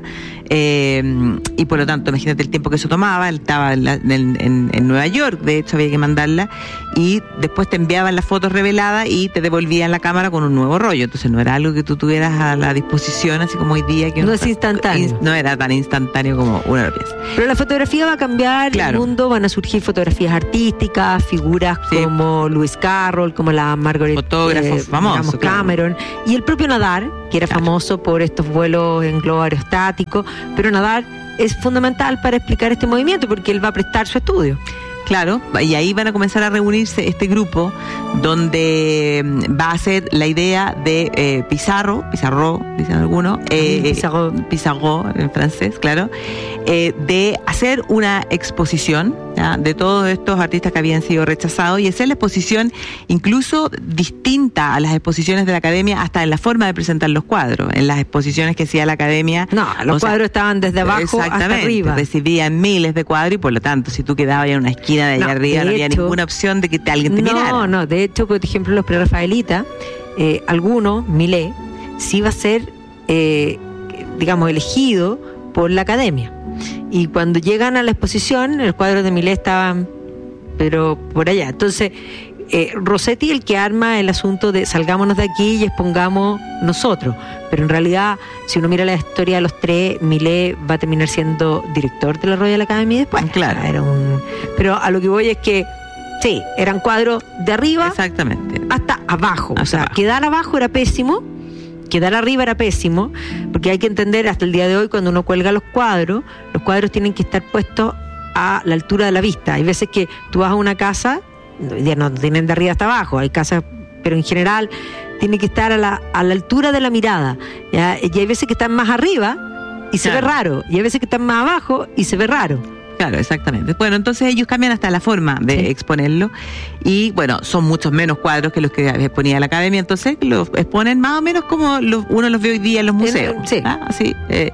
Speaker 5: y por lo tanto, imagínate el tiempo que eso tomaba. Estaba en Nueva York, de hecho había que mandarla, y después te enviaban las fotos reveladas y te devolvían la cámara con un nuevo rollo. Entonces no era algo que tú tuvieras a la disposición, así como hoy día, que
Speaker 4: no es instantáneo.
Speaker 5: No era tan instantáneo como uno lo piensa.
Speaker 4: Pero la fotografía va a cambiar, claro. El mundo, van a surgir fotografías artísticas, figuras como Lewis Carroll, como la Margaret,
Speaker 5: fotógrafos famosos,
Speaker 4: Cameron, claro. Y el propio Nadar, que era famoso por estos vuelos en globo aerostático, pero Nadar es fundamental para explicar este movimiento porque él va a prestar su estudio.
Speaker 5: Claro, y ahí van a comenzar a reunirse este grupo donde va a ser la idea de Pissarro, dicen algunos, Pissarro en francés, claro, de hacer una exposición, ¿ya?, de todos estos artistas que habían sido rechazados, y hacer la exposición incluso distinta a las exposiciones de la Academia, hasta en la forma de presentar los cuadros. En las exposiciones que hacía la Academia,
Speaker 4: los cuadros estaban desde abajo hasta arriba.
Speaker 5: Recibían miles de cuadros, y por lo tanto, si tú quedabas en una esquina de allá arriba, no había ninguna opción de que alguien te mirara.
Speaker 4: No, de hecho, por ejemplo, los prerrafaelitas, algunos, Millet, sí va a ser, digamos, elegido por la Academia. Y cuando llegan a la exposición, los cuadros de Millet estaban, pero por allá. Entonces, Rossetti el que arma el asunto de salgámonos de aquí y expongamos nosotros. Pero en realidad, si uno mira la historia de los tres, Millet va a terminar siendo director de la Royal Academy después.
Speaker 5: Claro.
Speaker 4: Pero a lo que voy es que sí, eran cuadros de arriba,
Speaker 5: exactamente,
Speaker 4: hasta abajo. O sea, quedar abajo era pésimo, quedar arriba era pésimo, porque hay que entender, hasta el día de hoy, cuando uno cuelga los cuadros tienen que estar puestos a la altura de la vista. Hay veces que tú vas a una casa, no tienen de arriba hasta abajo, hay casas, pero en general tiene que estar a la altura de la mirada, ¿ya? Y hay veces que están más arriba y se ve raro, y hay veces que están más abajo y se ve raro.
Speaker 5: Claro, exactamente. Bueno, entonces ellos cambian hasta la forma de exponerlo, y bueno, son muchos menos cuadros que los que exponía la Academia, entonces los exponen más o menos como uno los ve hoy día en los museos.
Speaker 4: Sí.
Speaker 5: Así,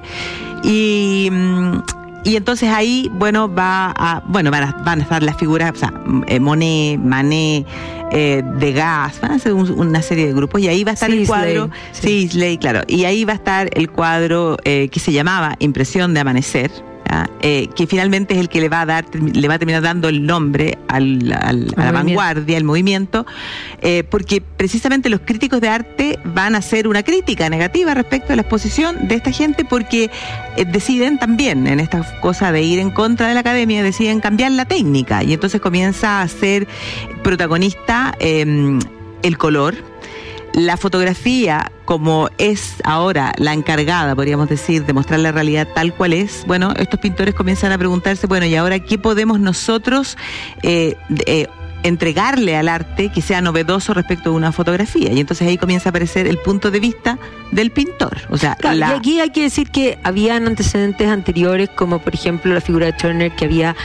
Speaker 5: y entonces ahí, bueno, van a estar las figuras, o sea, Monet, Manet, Degas, van a ser una serie de grupos, y ahí va a estar el cuadro, Sisley, claro, y ahí va a estar el cuadro que se llamaba Impresión de Amanecer, que finalmente es el que le va a terminar dando el nombre a la vanguardia, al movimiento, porque precisamente los críticos de arte van a hacer una crítica negativa respecto a la exposición de esta gente, porque deciden también, en esta cosa de ir en contra de la Academia, deciden cambiar la técnica, y entonces comienza a ser protagonista el color. La fotografía, como es ahora la encargada, podríamos decir, de mostrar la realidad tal cual es, bueno, estos pintores comienzan a preguntarse, bueno, ¿y ahora qué podemos nosotros entregarle al arte que sea novedoso respecto de una fotografía? Y entonces ahí comienza a aparecer el punto de vista del pintor. O sea,
Speaker 4: claro, y aquí hay que decir que habían antecedentes anteriores, como por ejemplo la figura de Turner, que había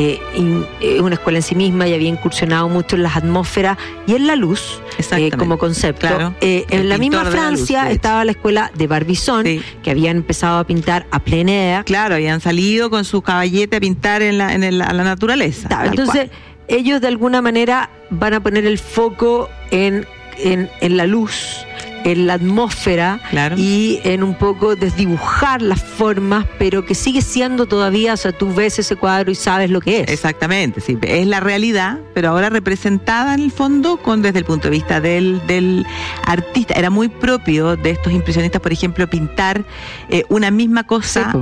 Speaker 4: una escuela en sí misma y había incursionado mucho en las atmósferas y en la luz como concepto. Claro. En la misma Francia estaba la escuela de Barbizon, que habían empezado a pintar a plein air.
Speaker 5: Claro, habían salido con su caballete a pintar a la naturaleza.
Speaker 4: Claro, entonces ellos de alguna manera van a poner el foco en la luz, en la atmósfera, claro, y en un poco desdibujar las formas, pero que sigue siendo todavía, o sea, tú ves ese cuadro y sabes lo que es.
Speaker 5: Exactamente, sí, es la realidad, pero ahora representada en el fondo desde el punto de vista del artista. Era muy propio de estos impresionistas, por ejemplo, pintar una misma cosa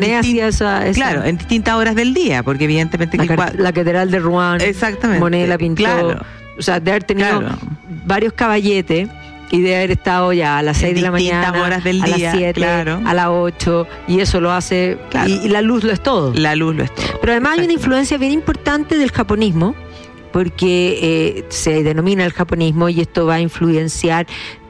Speaker 5: en distintas horas del día, porque evidentemente
Speaker 4: la Catedral de Rouen,
Speaker 5: exactamente,
Speaker 4: Monet la pintó,
Speaker 5: claro,
Speaker 4: o sea, de haber tenido varios caballetes y de haber estado ya a las 6 de la mañana,
Speaker 5: horas del
Speaker 4: a
Speaker 5: día,
Speaker 4: las 7,
Speaker 5: claro,
Speaker 4: a las 8, y eso lo hace, claro, y la luz lo es todo.
Speaker 5: La luz lo es todo.
Speaker 4: Pero además hay una influencia bien importante del japonismo, porque se denomina el japonismo, y esto va a influenciar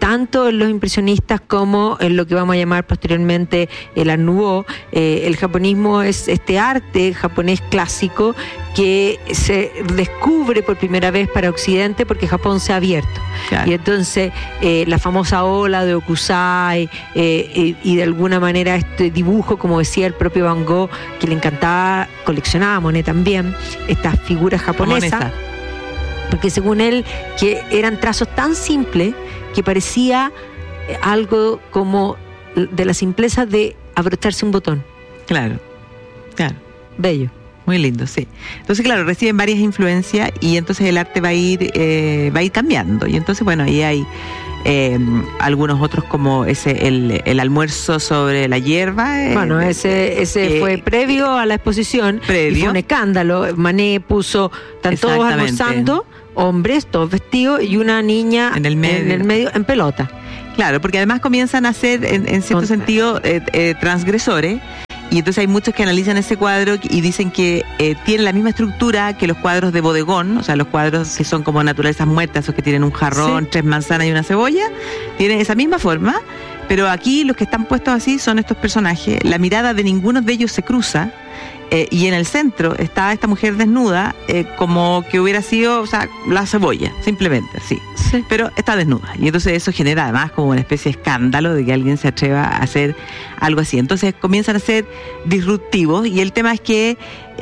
Speaker 4: tanto en los impresionistas como en lo que vamos a llamar posteriormente el Art Nouveau. El japonismo es este arte japonés clásico que se descubre por primera vez para Occidente porque Japón se ha abierto. Claro. Y entonces la famosa ola de Hokusai y de alguna manera este dibujo, como decía el propio Van Gogh, que le encantaba, coleccionaba Monet también, estas figuras japonesas, porque según él que eran trazos tan simples que parecía algo como de la simpleza de abrocharse un botón.
Speaker 5: Claro.
Speaker 4: Bello.
Speaker 5: Muy lindo, sí. Entonces, claro, reciben varias influencias y entonces el arte va a ir cambiando. Y entonces, bueno, ahí hay algunos otros como el almuerzo sobre la hierba.
Speaker 4: Bueno, ese fue previo a la exposición. Y fue un escándalo. Manet puso, están todos almorzando, hombres, todos vestidos, y una niña en el medio en pelota.
Speaker 5: Claro, porque además comienzan a ser, en cierto sentido, transgresores. Y entonces hay muchos que analizan ese cuadro y dicen que tiene la misma estructura que los cuadros de bodegón, o sea, los cuadros que son como naturalezas muertas, esos que tienen un jarrón, 3 manzanas y una cebolla, tienen esa misma forma, pero aquí los que están puestos así son estos personajes, la mirada de ninguno de ellos se cruza, y en el centro está esta mujer desnuda, como que hubiera sido, o sea, la cebolla, simplemente, sí. Pero está desnuda. Y entonces eso genera además como una especie de escándalo de que alguien se atreva a hacer algo así. Entonces comienzan a ser disruptivos y el tema es que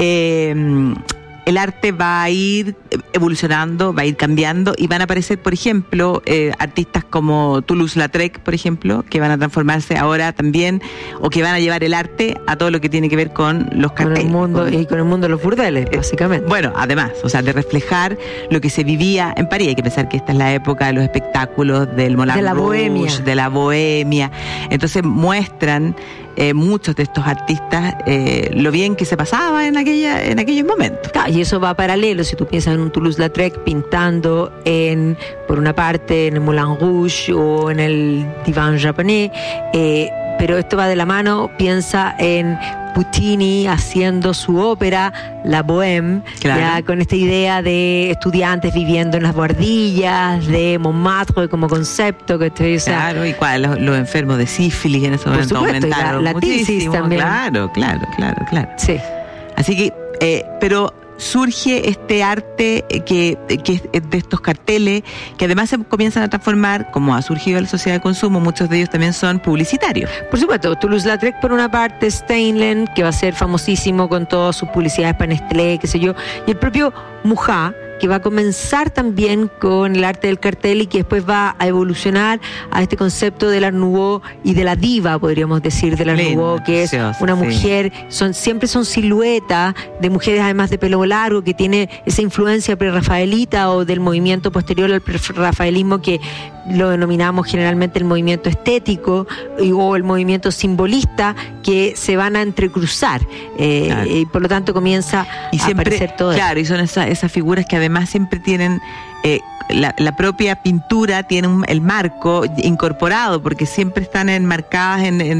Speaker 5: el arte va a ir evolucionando, va a ir cambiando y van a aparecer, por ejemplo, artistas como Toulouse-Lautrec, por ejemplo, que van a transformarse ahora también, o que van a llevar el arte a todo lo que tiene que ver con los carteles.
Speaker 4: Con el mundo de los burdeles, básicamente.
Speaker 5: Bueno, además, o sea, de reflejar lo que se vivía en París. Hay que pensar que esta es la época de los espectáculos del Moulin Rouge, de la bohemia. Entonces muestran muchos de estos artistas lo bien que se pasaba en aquellos momentos.
Speaker 4: Claro, y eso va paralelo, si tú piensas en un Toulouse-Lautrec pintando por una parte en el Moulin Rouge o en el Divan japonés, pero esto va de la mano, piensa en Puccini haciendo su ópera La Bohème, claro, ya con esta idea de estudiantes viviendo en las buhardillas, de Montmartre como concepto, que o sea,
Speaker 5: claro, y los enfermos de sífilis en ese momento aumentaron
Speaker 4: la tisis también.
Speaker 5: Claro.
Speaker 4: Sí.
Speaker 5: Así que, pero surge este arte que es de estos carteles que además se comienzan a transformar, como ha surgido la sociedad de consumo, muchos de ellos también son publicitarios.
Speaker 4: Por supuesto, Toulouse-Lautrec por una parte, Steinlen, que va a ser famosísimo con todas sus publicidades para Nestlé, qué sé yo, y el propio Mucha, que va a comenzar también con el arte del cartel y que después va a evolucionar a este concepto del Art Nouveau y de la diva, podríamos decir, del Art Nouveau, que es una mujer, siempre son siluetas de mujeres además de pelo largo, que tiene esa influencia prerrafaelita o del movimiento posterior al prerrafaelismo, que lo denominamos generalmente el movimiento estético o el movimiento simbolista, que se van a entrecruzar, claro, y por lo tanto comienza a aparecer todo.
Speaker 5: Claro, y son esas figuras que además siempre tienen la propia pintura, tiene el marco incorporado, porque siempre están enmarcadas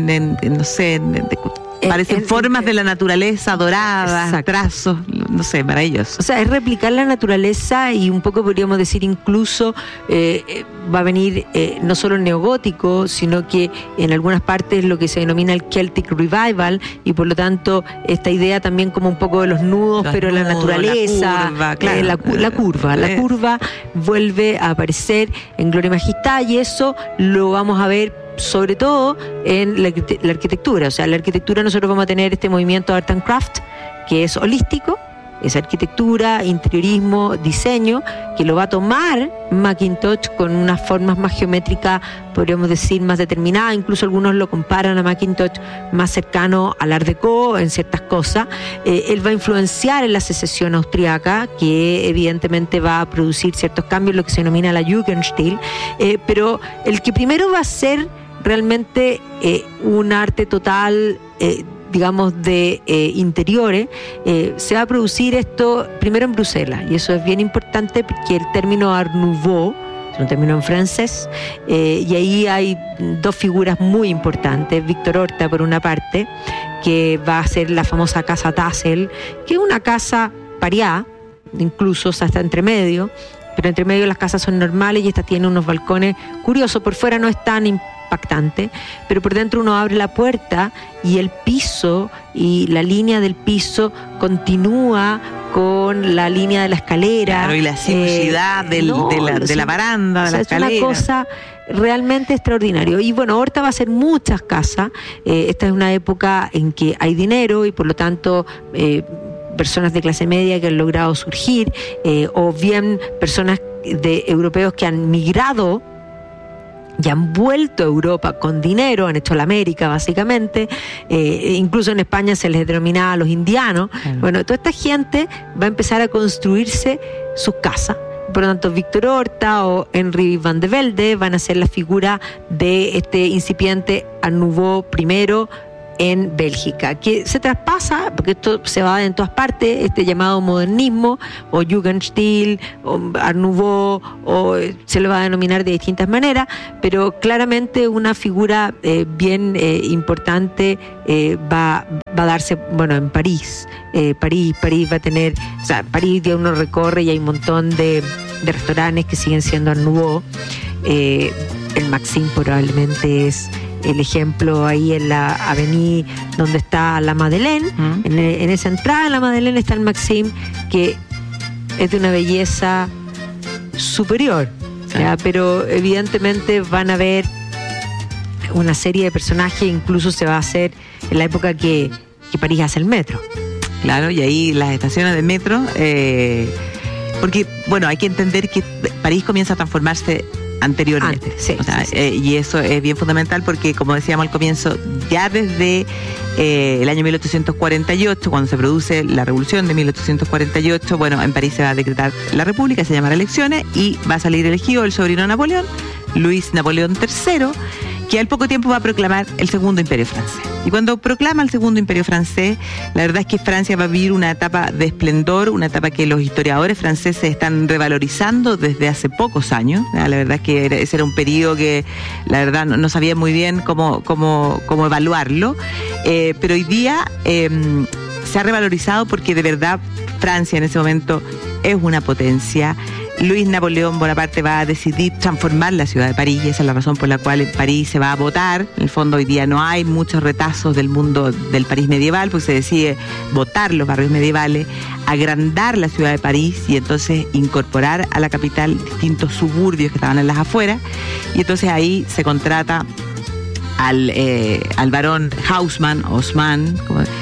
Speaker 5: parecen formas de la naturaleza, doradas, exacto, trazos, no sé, maravilloso.
Speaker 4: O sea, es replicar la naturaleza y un poco podríamos decir incluso va a venir no solo el neogótico, sino que en algunas partes lo que se denomina el Celtic Revival, y por lo tanto esta idea también como un poco de los nudos, pero la naturaleza, la curva vuelve a aparecer en Gloria Magistral, y eso lo vamos a ver sobre todo en la arquitectura. O sea, en la arquitectura nosotros vamos a tener este movimiento Art and Craft, que es holístico, es arquitectura, interiorismo, diseño, que lo va a tomar Mackintosh con unas formas más geométricas, podríamos decir, más determinadas. Incluso algunos lo comparan a Mackintosh más cercano al Art Deco en ciertas cosas. Él va a influenciar en la secesión austriaca, que evidentemente va a producir ciertos cambios, lo que se denomina la Jugendstil, pero el que primero va a ser realmente un arte total, digamos, de interiores, se va a producir esto primero en Bruselas, y eso es bien importante porque el término Art Nouveau es un término en francés, y ahí hay dos figuras muy importantes. Victor Horta, por una parte, que va a ser la famosa casa Tassel, que es una casa pariá, incluso hasta entre medio, pero entre medio las casas son normales y esta tiene unos balcones curiosos. Por fuera no es tan impactante, pero por dentro uno abre la puerta y el piso y la línea del piso continúa con la línea de la escalera.
Speaker 5: Claro, y la sinuosidad de la baranda, de la escalera.
Speaker 4: Es una cosa realmente extraordinario. Y bueno, Horta va a hacer muchas casas. Esta es una época en que hay dinero y por lo tanto personas de clase media que han logrado surgir, o bien personas europeos que han migrado y han vuelto a Europa con dinero, han hecho la América básicamente, incluso en España se les denominaba los indianos. Bueno, toda esta gente va a empezar a construirse sus casas. Por lo tanto, Víctor Horta o Henry van de Velde van a ser la figura de este incipiente Art Nouveau primero en Bélgica, que se traspasa, porque esto se va a dar en todas partes, este llamado modernismo o Jugendstil o Art Nouveau, o se lo va a denominar de distintas maneras, pero claramente una figura bien importante va a darse, bueno, en París. París va a tener, o sea, París ya uno recorre y hay un montón de restaurantes que siguen siendo Art Nouveau. El Maxim probablemente es el ejemplo ahí en la avenida donde está la Madeleine. En esa entrada de la Madeleine está el Maxim, que es de una belleza superior, ¿ya? Pero evidentemente van a ver una serie de personajes, incluso se va a hacer en la época que París hace el metro.
Speaker 5: Claro, y ahí las estaciones de metro, porque bueno, hay que entender que París comienza a transformarse anteriormente.
Speaker 4: Sí,
Speaker 5: o sea,
Speaker 4: sí.
Speaker 5: Y eso es bien fundamental porque, como decíamos al comienzo, ya desde el año 1848, cuando se produce la revolución de 1848, bueno, en París se va a decretar la república, se llamará elecciones y va a salir elegido el sobrino de Napoleón, Luis Napoleón III, que al poco tiempo va a proclamar el Segundo Imperio Francés. Y cuando proclama el Segundo Imperio Francés, la verdad es que Francia va a vivir una etapa de esplendor, una etapa que los historiadores franceses están revalorizando desde hace pocos años. La verdad es que ese era un periodo que la verdad no sabía muy bien cómo evaluarlo, pero hoy día se ha revalorizado porque de verdad Francia en ese momento es una potencia. Luis Napoleón Bonaparte va a decidir transformar la ciudad de París, y esa es la razón por la cual en París se va a votar. En el fondo hoy día no hay muchos retazos del mundo del París medieval, porque se decide votar los barrios medievales, agrandar la ciudad de París y entonces incorporar a la capital distintos suburbios que estaban en las afueras, y entonces ahí se contrata al barón Haussmann,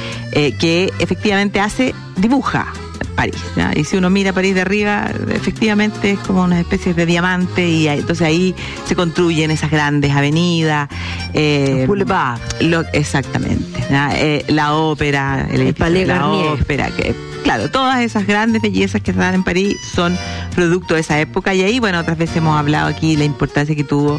Speaker 5: que efectivamente dibuja París, ¿ya? Y si uno mira París de arriba, efectivamente es como una especie de diamante, y entonces ahí se construyen esas grandes avenidas,
Speaker 4: Boulevard.
Speaker 5: Exactamente, ¿ya? La ópera,
Speaker 4: el Palais Garnier.
Speaker 5: Ópera, que claro, todas esas grandes bellezas que están en París son producto de esa época. Y ahí, bueno, otras veces hemos hablado aquí la importancia que tuvo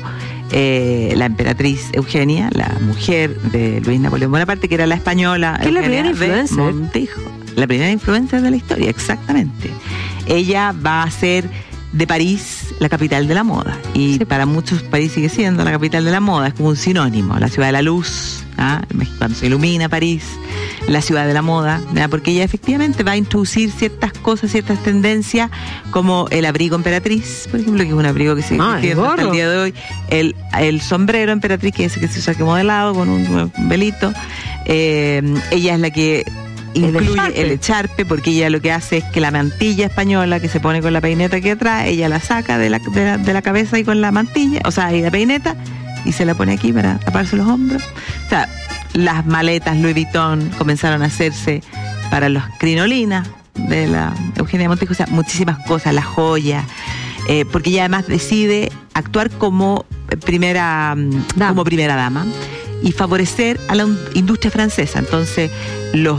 Speaker 5: la emperatriz Eugenia, la mujer de Luis Napoleón Bonaparte, que era la española,
Speaker 4: que es la primera influencer.
Speaker 5: Montijo. La primera influencer de la historia, exactamente. Ella va a ser de París la capital de la moda. Y sí, para muchos París sigue siendo la capital de la moda, es como un sinónimo, la ciudad de la luz, ¿ah? Cuando se ilumina París, la ciudad de la moda, ¿ah? Porque ella efectivamente va a introducir ciertas cosas, ciertas tendencias, como el abrigo emperatriz, por ejemplo, que es un abrigo que se existe hasta el día de hoy, el sombrero emperatriz, que es ese que se usa como de lado, con un velito. Ella es la que incluye el echarpe, porque ella lo que hace es que la mantilla española que se pone con la peineta aquí atrás, ella la saca de la cabeza y con la mantilla, o sea, y la peineta, y se la pone aquí para taparse los hombros. O sea, las maletas Louis Vuitton comenzaron a hacerse para los crinolinas de la Eugenia Montijo, o sea, muchísimas cosas, las joyas, porque ella además decide actuar como primera dama y favorecer a la industria francesa. Entonces los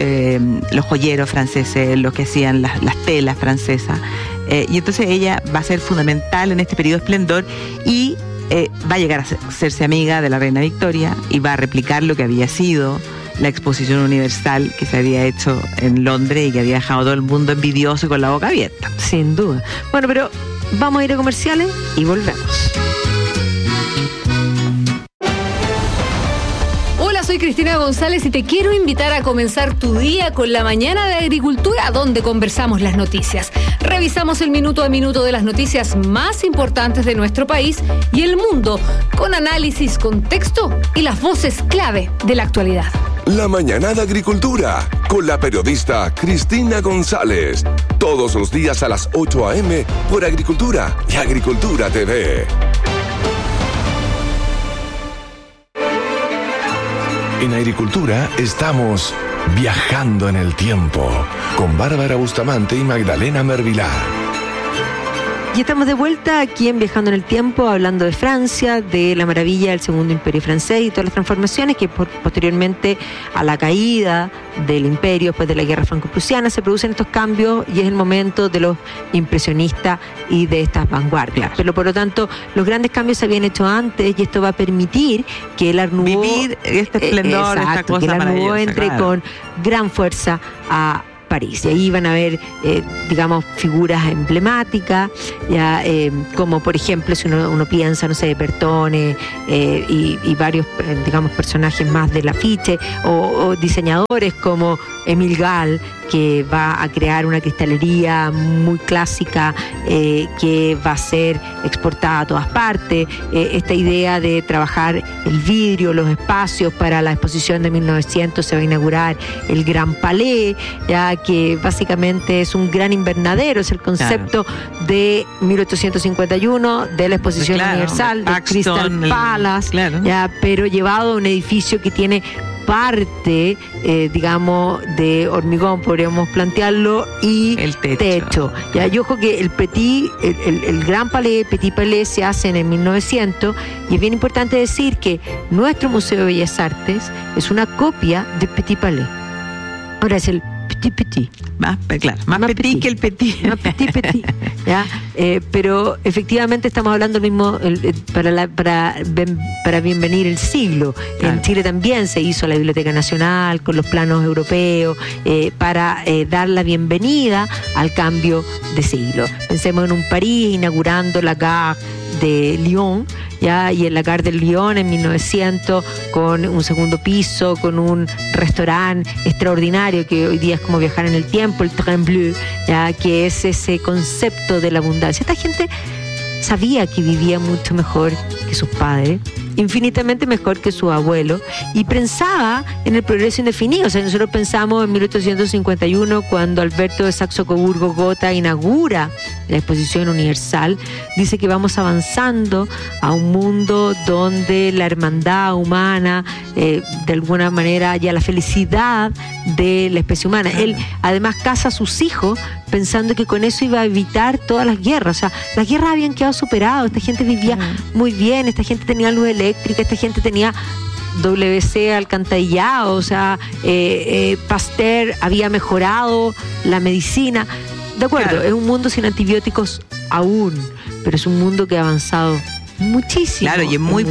Speaker 5: joyeros franceses, los que hacían las telas francesas, y entonces ella va a ser fundamental en este periodo de esplendor, y va a llegar a hacerse amiga de la reina Victoria y va a replicar lo que había sido la exposición universal que se había hecho en Londres y que había dejado a todo el mundo envidioso y con la boca abierta.
Speaker 4: Sin duda. Bueno, pero vamos a ir a comerciales y volvemos.
Speaker 6: Soy Soy Cristina González y te quiero invitar a comenzar tu día con la mañana de Agricultura, donde conversamos las noticias. Revisamos el minuto a minuto de las noticias más importantes de nuestro país y el mundo, con análisis, contexto y las voces clave de la actualidad.
Speaker 2: La mañana de Agricultura, con la periodista Cristina González. Todos los días a las 8 a.m. por Agricultura y Agricultura TV. En Agricultura estamos viajando en el tiempo con Bárbara Bustamante y Magdalena Mervilar.
Speaker 4: Y estamos de vuelta aquí en Viajando en el Tiempo, hablando de Francia, de la maravilla del Segundo Imperio Francés y todas las transformaciones que posteriormente a la caída del imperio, después de la Guerra Franco-Prusiana, se producen estos cambios y es el momento de los impresionistas y de estas vanguardias. Claro. Pero por lo tanto, los grandes cambios se habían hecho antes y esto va a permitir que el Art Nouveau...
Speaker 5: Vivir este esplendor, esta cosa
Speaker 4: que el Art Nouveau entre
Speaker 5: claro.
Speaker 4: con gran fuerza a París. Y ahí van a ver, digamos, figuras emblemáticas, ya como por ejemplo, si uno piensa, no sé, Bertone y varios, digamos, personajes más del afiche, o diseñadores como Émile Gall, que va a crear una cristalería muy clásica que va a ser exportada a todas partes. Esta idea de trabajar el vidrio, los espacios para la exposición de 1900, se va a inaugurar el Gran Palais, ya que básicamente es un gran invernadero, es el concepto de 1851 de la exposición universal de Crystal Palace, ya, pero llevado a un edificio que tiene parte, digamos, de hormigón, podríamos plantearlo, y
Speaker 5: el techo.
Speaker 4: Ya, y ojo que el Gran Palais, Petit Palais, se hacen en 1900, y es bien importante decir que nuestro Museo de Bellas Artes es una copia de Petit Palais. Ahora es el Petit.
Speaker 5: Más petit que el petit.
Speaker 4: Más petit. ¿Ya? Pero efectivamente estamos hablando del mismo para bienvenir el siglo. Claro. En Chile también se hizo la Biblioteca Nacional con los planos europeos para dar la bienvenida al cambio de siglo. Pensemos en un París inaugurando la Gare de Lyon, ya, y en la Gare de Lyon en 1900 con un segundo piso, con un restaurante extraordinario que hoy día es como viajar en el tiempo, el Train Bleu, ya, que es ese concepto de la abundancia. Esta gente sabía que vivía mucho mejor que sus padres, infinitamente mejor que su abuelo, y pensaba en el progreso indefinido. O sea, nosotros pensamos en 1851 cuando Alberto de Saxo-Coburgo-Gotha inaugura la Exposición Universal, dice que vamos avanzando a un mundo donde la hermandad humana, de alguna manera, haya la felicidad de la especie humana. Él además casa a sus hijos pensando que con eso iba a evitar todas las guerras. O sea, las guerras habían quedado superadas, esta gente vivía muy bien, esta gente tenía luz eléctrica, esta gente tenía WC alcantarillado, o sea, Pasteur había mejorado la medicina. De acuerdo, claro. Es un mundo sin antibióticos aún, pero es un mundo que ha avanzado muchísimo.
Speaker 5: Claro, y en muy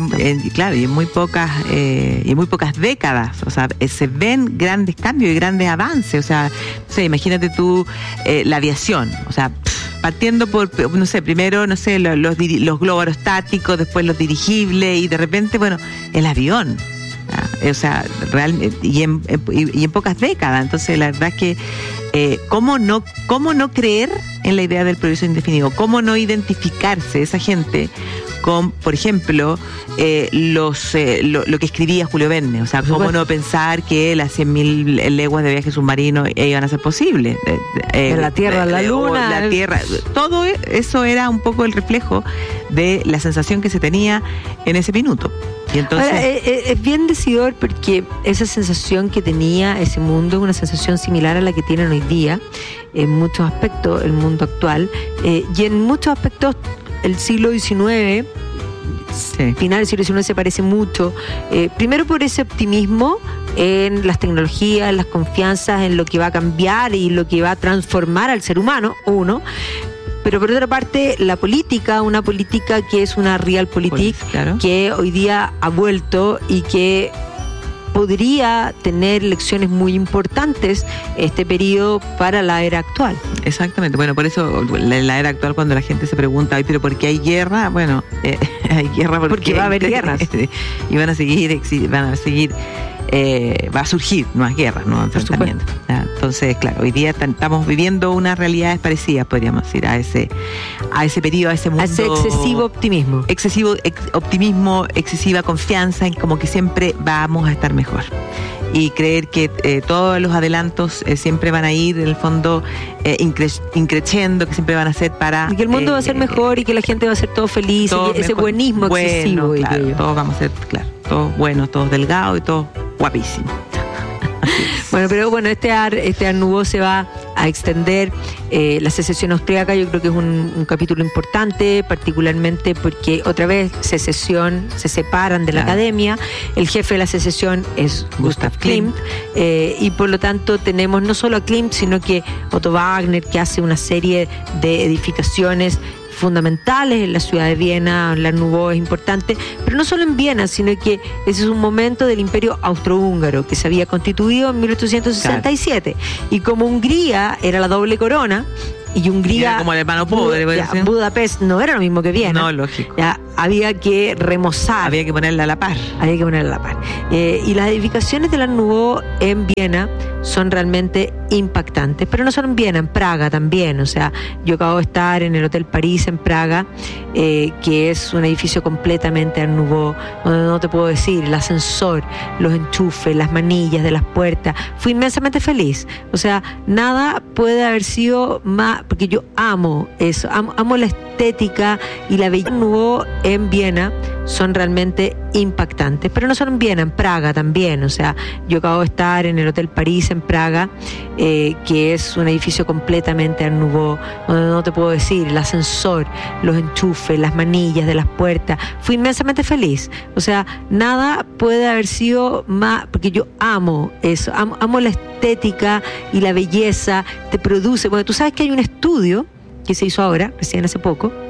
Speaker 5: pocas décadas, o sea, se ven grandes cambios y grandes avances. O sea, no sé, imagínate tú la aviación, o sea, partiendo por, no sé, primero, no sé, los globos aerostáticos, después los dirigibles y de repente, bueno, el avión. O sea, realmente, y en pocas décadas. Entonces, la verdad es que ¿cómo no creer en la idea del progreso indefinido? ¿Cómo no identificarse esa gente con, por ejemplo, lo que escribía Julio Verne? O sea, ¿cómo no pensar que las 100.000 leguas de viaje submarino iban a ser posibles?
Speaker 4: De la Tierra a la Luna.
Speaker 5: La Tierra. Todo eso era un poco el reflejo de la sensación que se tenía en ese minuto. Y entonces...
Speaker 4: Ahora, es bien decidor porque esa sensación que tenía ese mundo es una sensación similar a la que tienen hoy día en muchos aspectos el mundo actual, y en muchos aspectos el siglo XIX, final del siglo XIX, se parece mucho, primero por ese optimismo en las tecnologías, en las confianzas, en lo que va a cambiar y lo que va a transformar al ser humano, pero por otra parte la política, una política que es una realpolitik, claro, que hoy día ha vuelto y que podría tener lecciones muy importantes este periodo para la era actual.
Speaker 5: Exactamente. Bueno, por eso la era actual, cuando la gente se pregunta, ¿pero por qué hay guerra? Bueno, hay guerra porque
Speaker 4: va a haber guerras.
Speaker 5: Y van a seguir, va a surgir nuevas guerras, nuevos enfrentamientos. Entonces, claro, hoy día estamos viviendo unas realidades parecidas, podríamos decir, a ese periodo, a ese mundo. A ese
Speaker 4: excesivo optimismo.
Speaker 5: Excesivo optimismo, excesiva confianza en como que siempre vamos a estar mejor. Y creer que todos los adelantos siempre van a ir, en el fondo, increciendo, que siempre van a ser para...
Speaker 4: Y que el mundo va a ser mejor y que la gente va a ser todo feliz, ese buenismo excesivo.
Speaker 5: Bueno, claro, todos vamos a ser, claro, todos buenos, todos delgados y todos guapísimos.
Speaker 4: Bueno, este Ars Nouveau se va a extender. La secesión austríaca yo creo que es un capítulo importante, particularmente porque otra vez se separan de la academia. El jefe de la secesión es Gustav Klimt, y por lo tanto tenemos no solo a Klimt, sino que Otto Wagner, que hace una serie de edificaciones fundamentales en la ciudad de Viena. La Nouveau es importante, pero no solo en Viena, sino que ese es un momento del Imperio Austrohúngaro que se había constituido en 1867. Claro. Y como Hungría era la doble corona, y Hungría,
Speaker 5: era como el hermano pobre,
Speaker 4: Budapest no era lo mismo que Viena.
Speaker 5: No, lógico.
Speaker 4: Ya, había que remozar.
Speaker 5: Había que ponerla a la par.
Speaker 4: Y las edificaciones de la Nouveau en Viena son realmente impactantes, pero no solo en Viena, en Praga también. O sea, yo acabo de estar en el Hotel París en Praga, que es un edificio completamente Art Nouveau, donde no te puedo decir, el ascensor, los enchufes, las manillas de las puertas. Fui inmensamente feliz. O sea, nada puede haber sido más, porque yo amo eso, amo la estética y la belleza. Nouveau en Viena son realmente impactantes, pero no solo en Viena, en Praga también. O sea, yo acabo de estar en el Hotel París en Praga, que es un edificio completamente Art Nouveau, donde no te puedo decir, el ascensor, los enchufes, las manillas de las puertas. Fui inmensamente feliz. O sea, nada puede haber sido más, porque yo amo eso, amo la estética y la belleza, te produce. Bueno, tú sabes que hay un estudio que se hizo ahora, recién hace poco,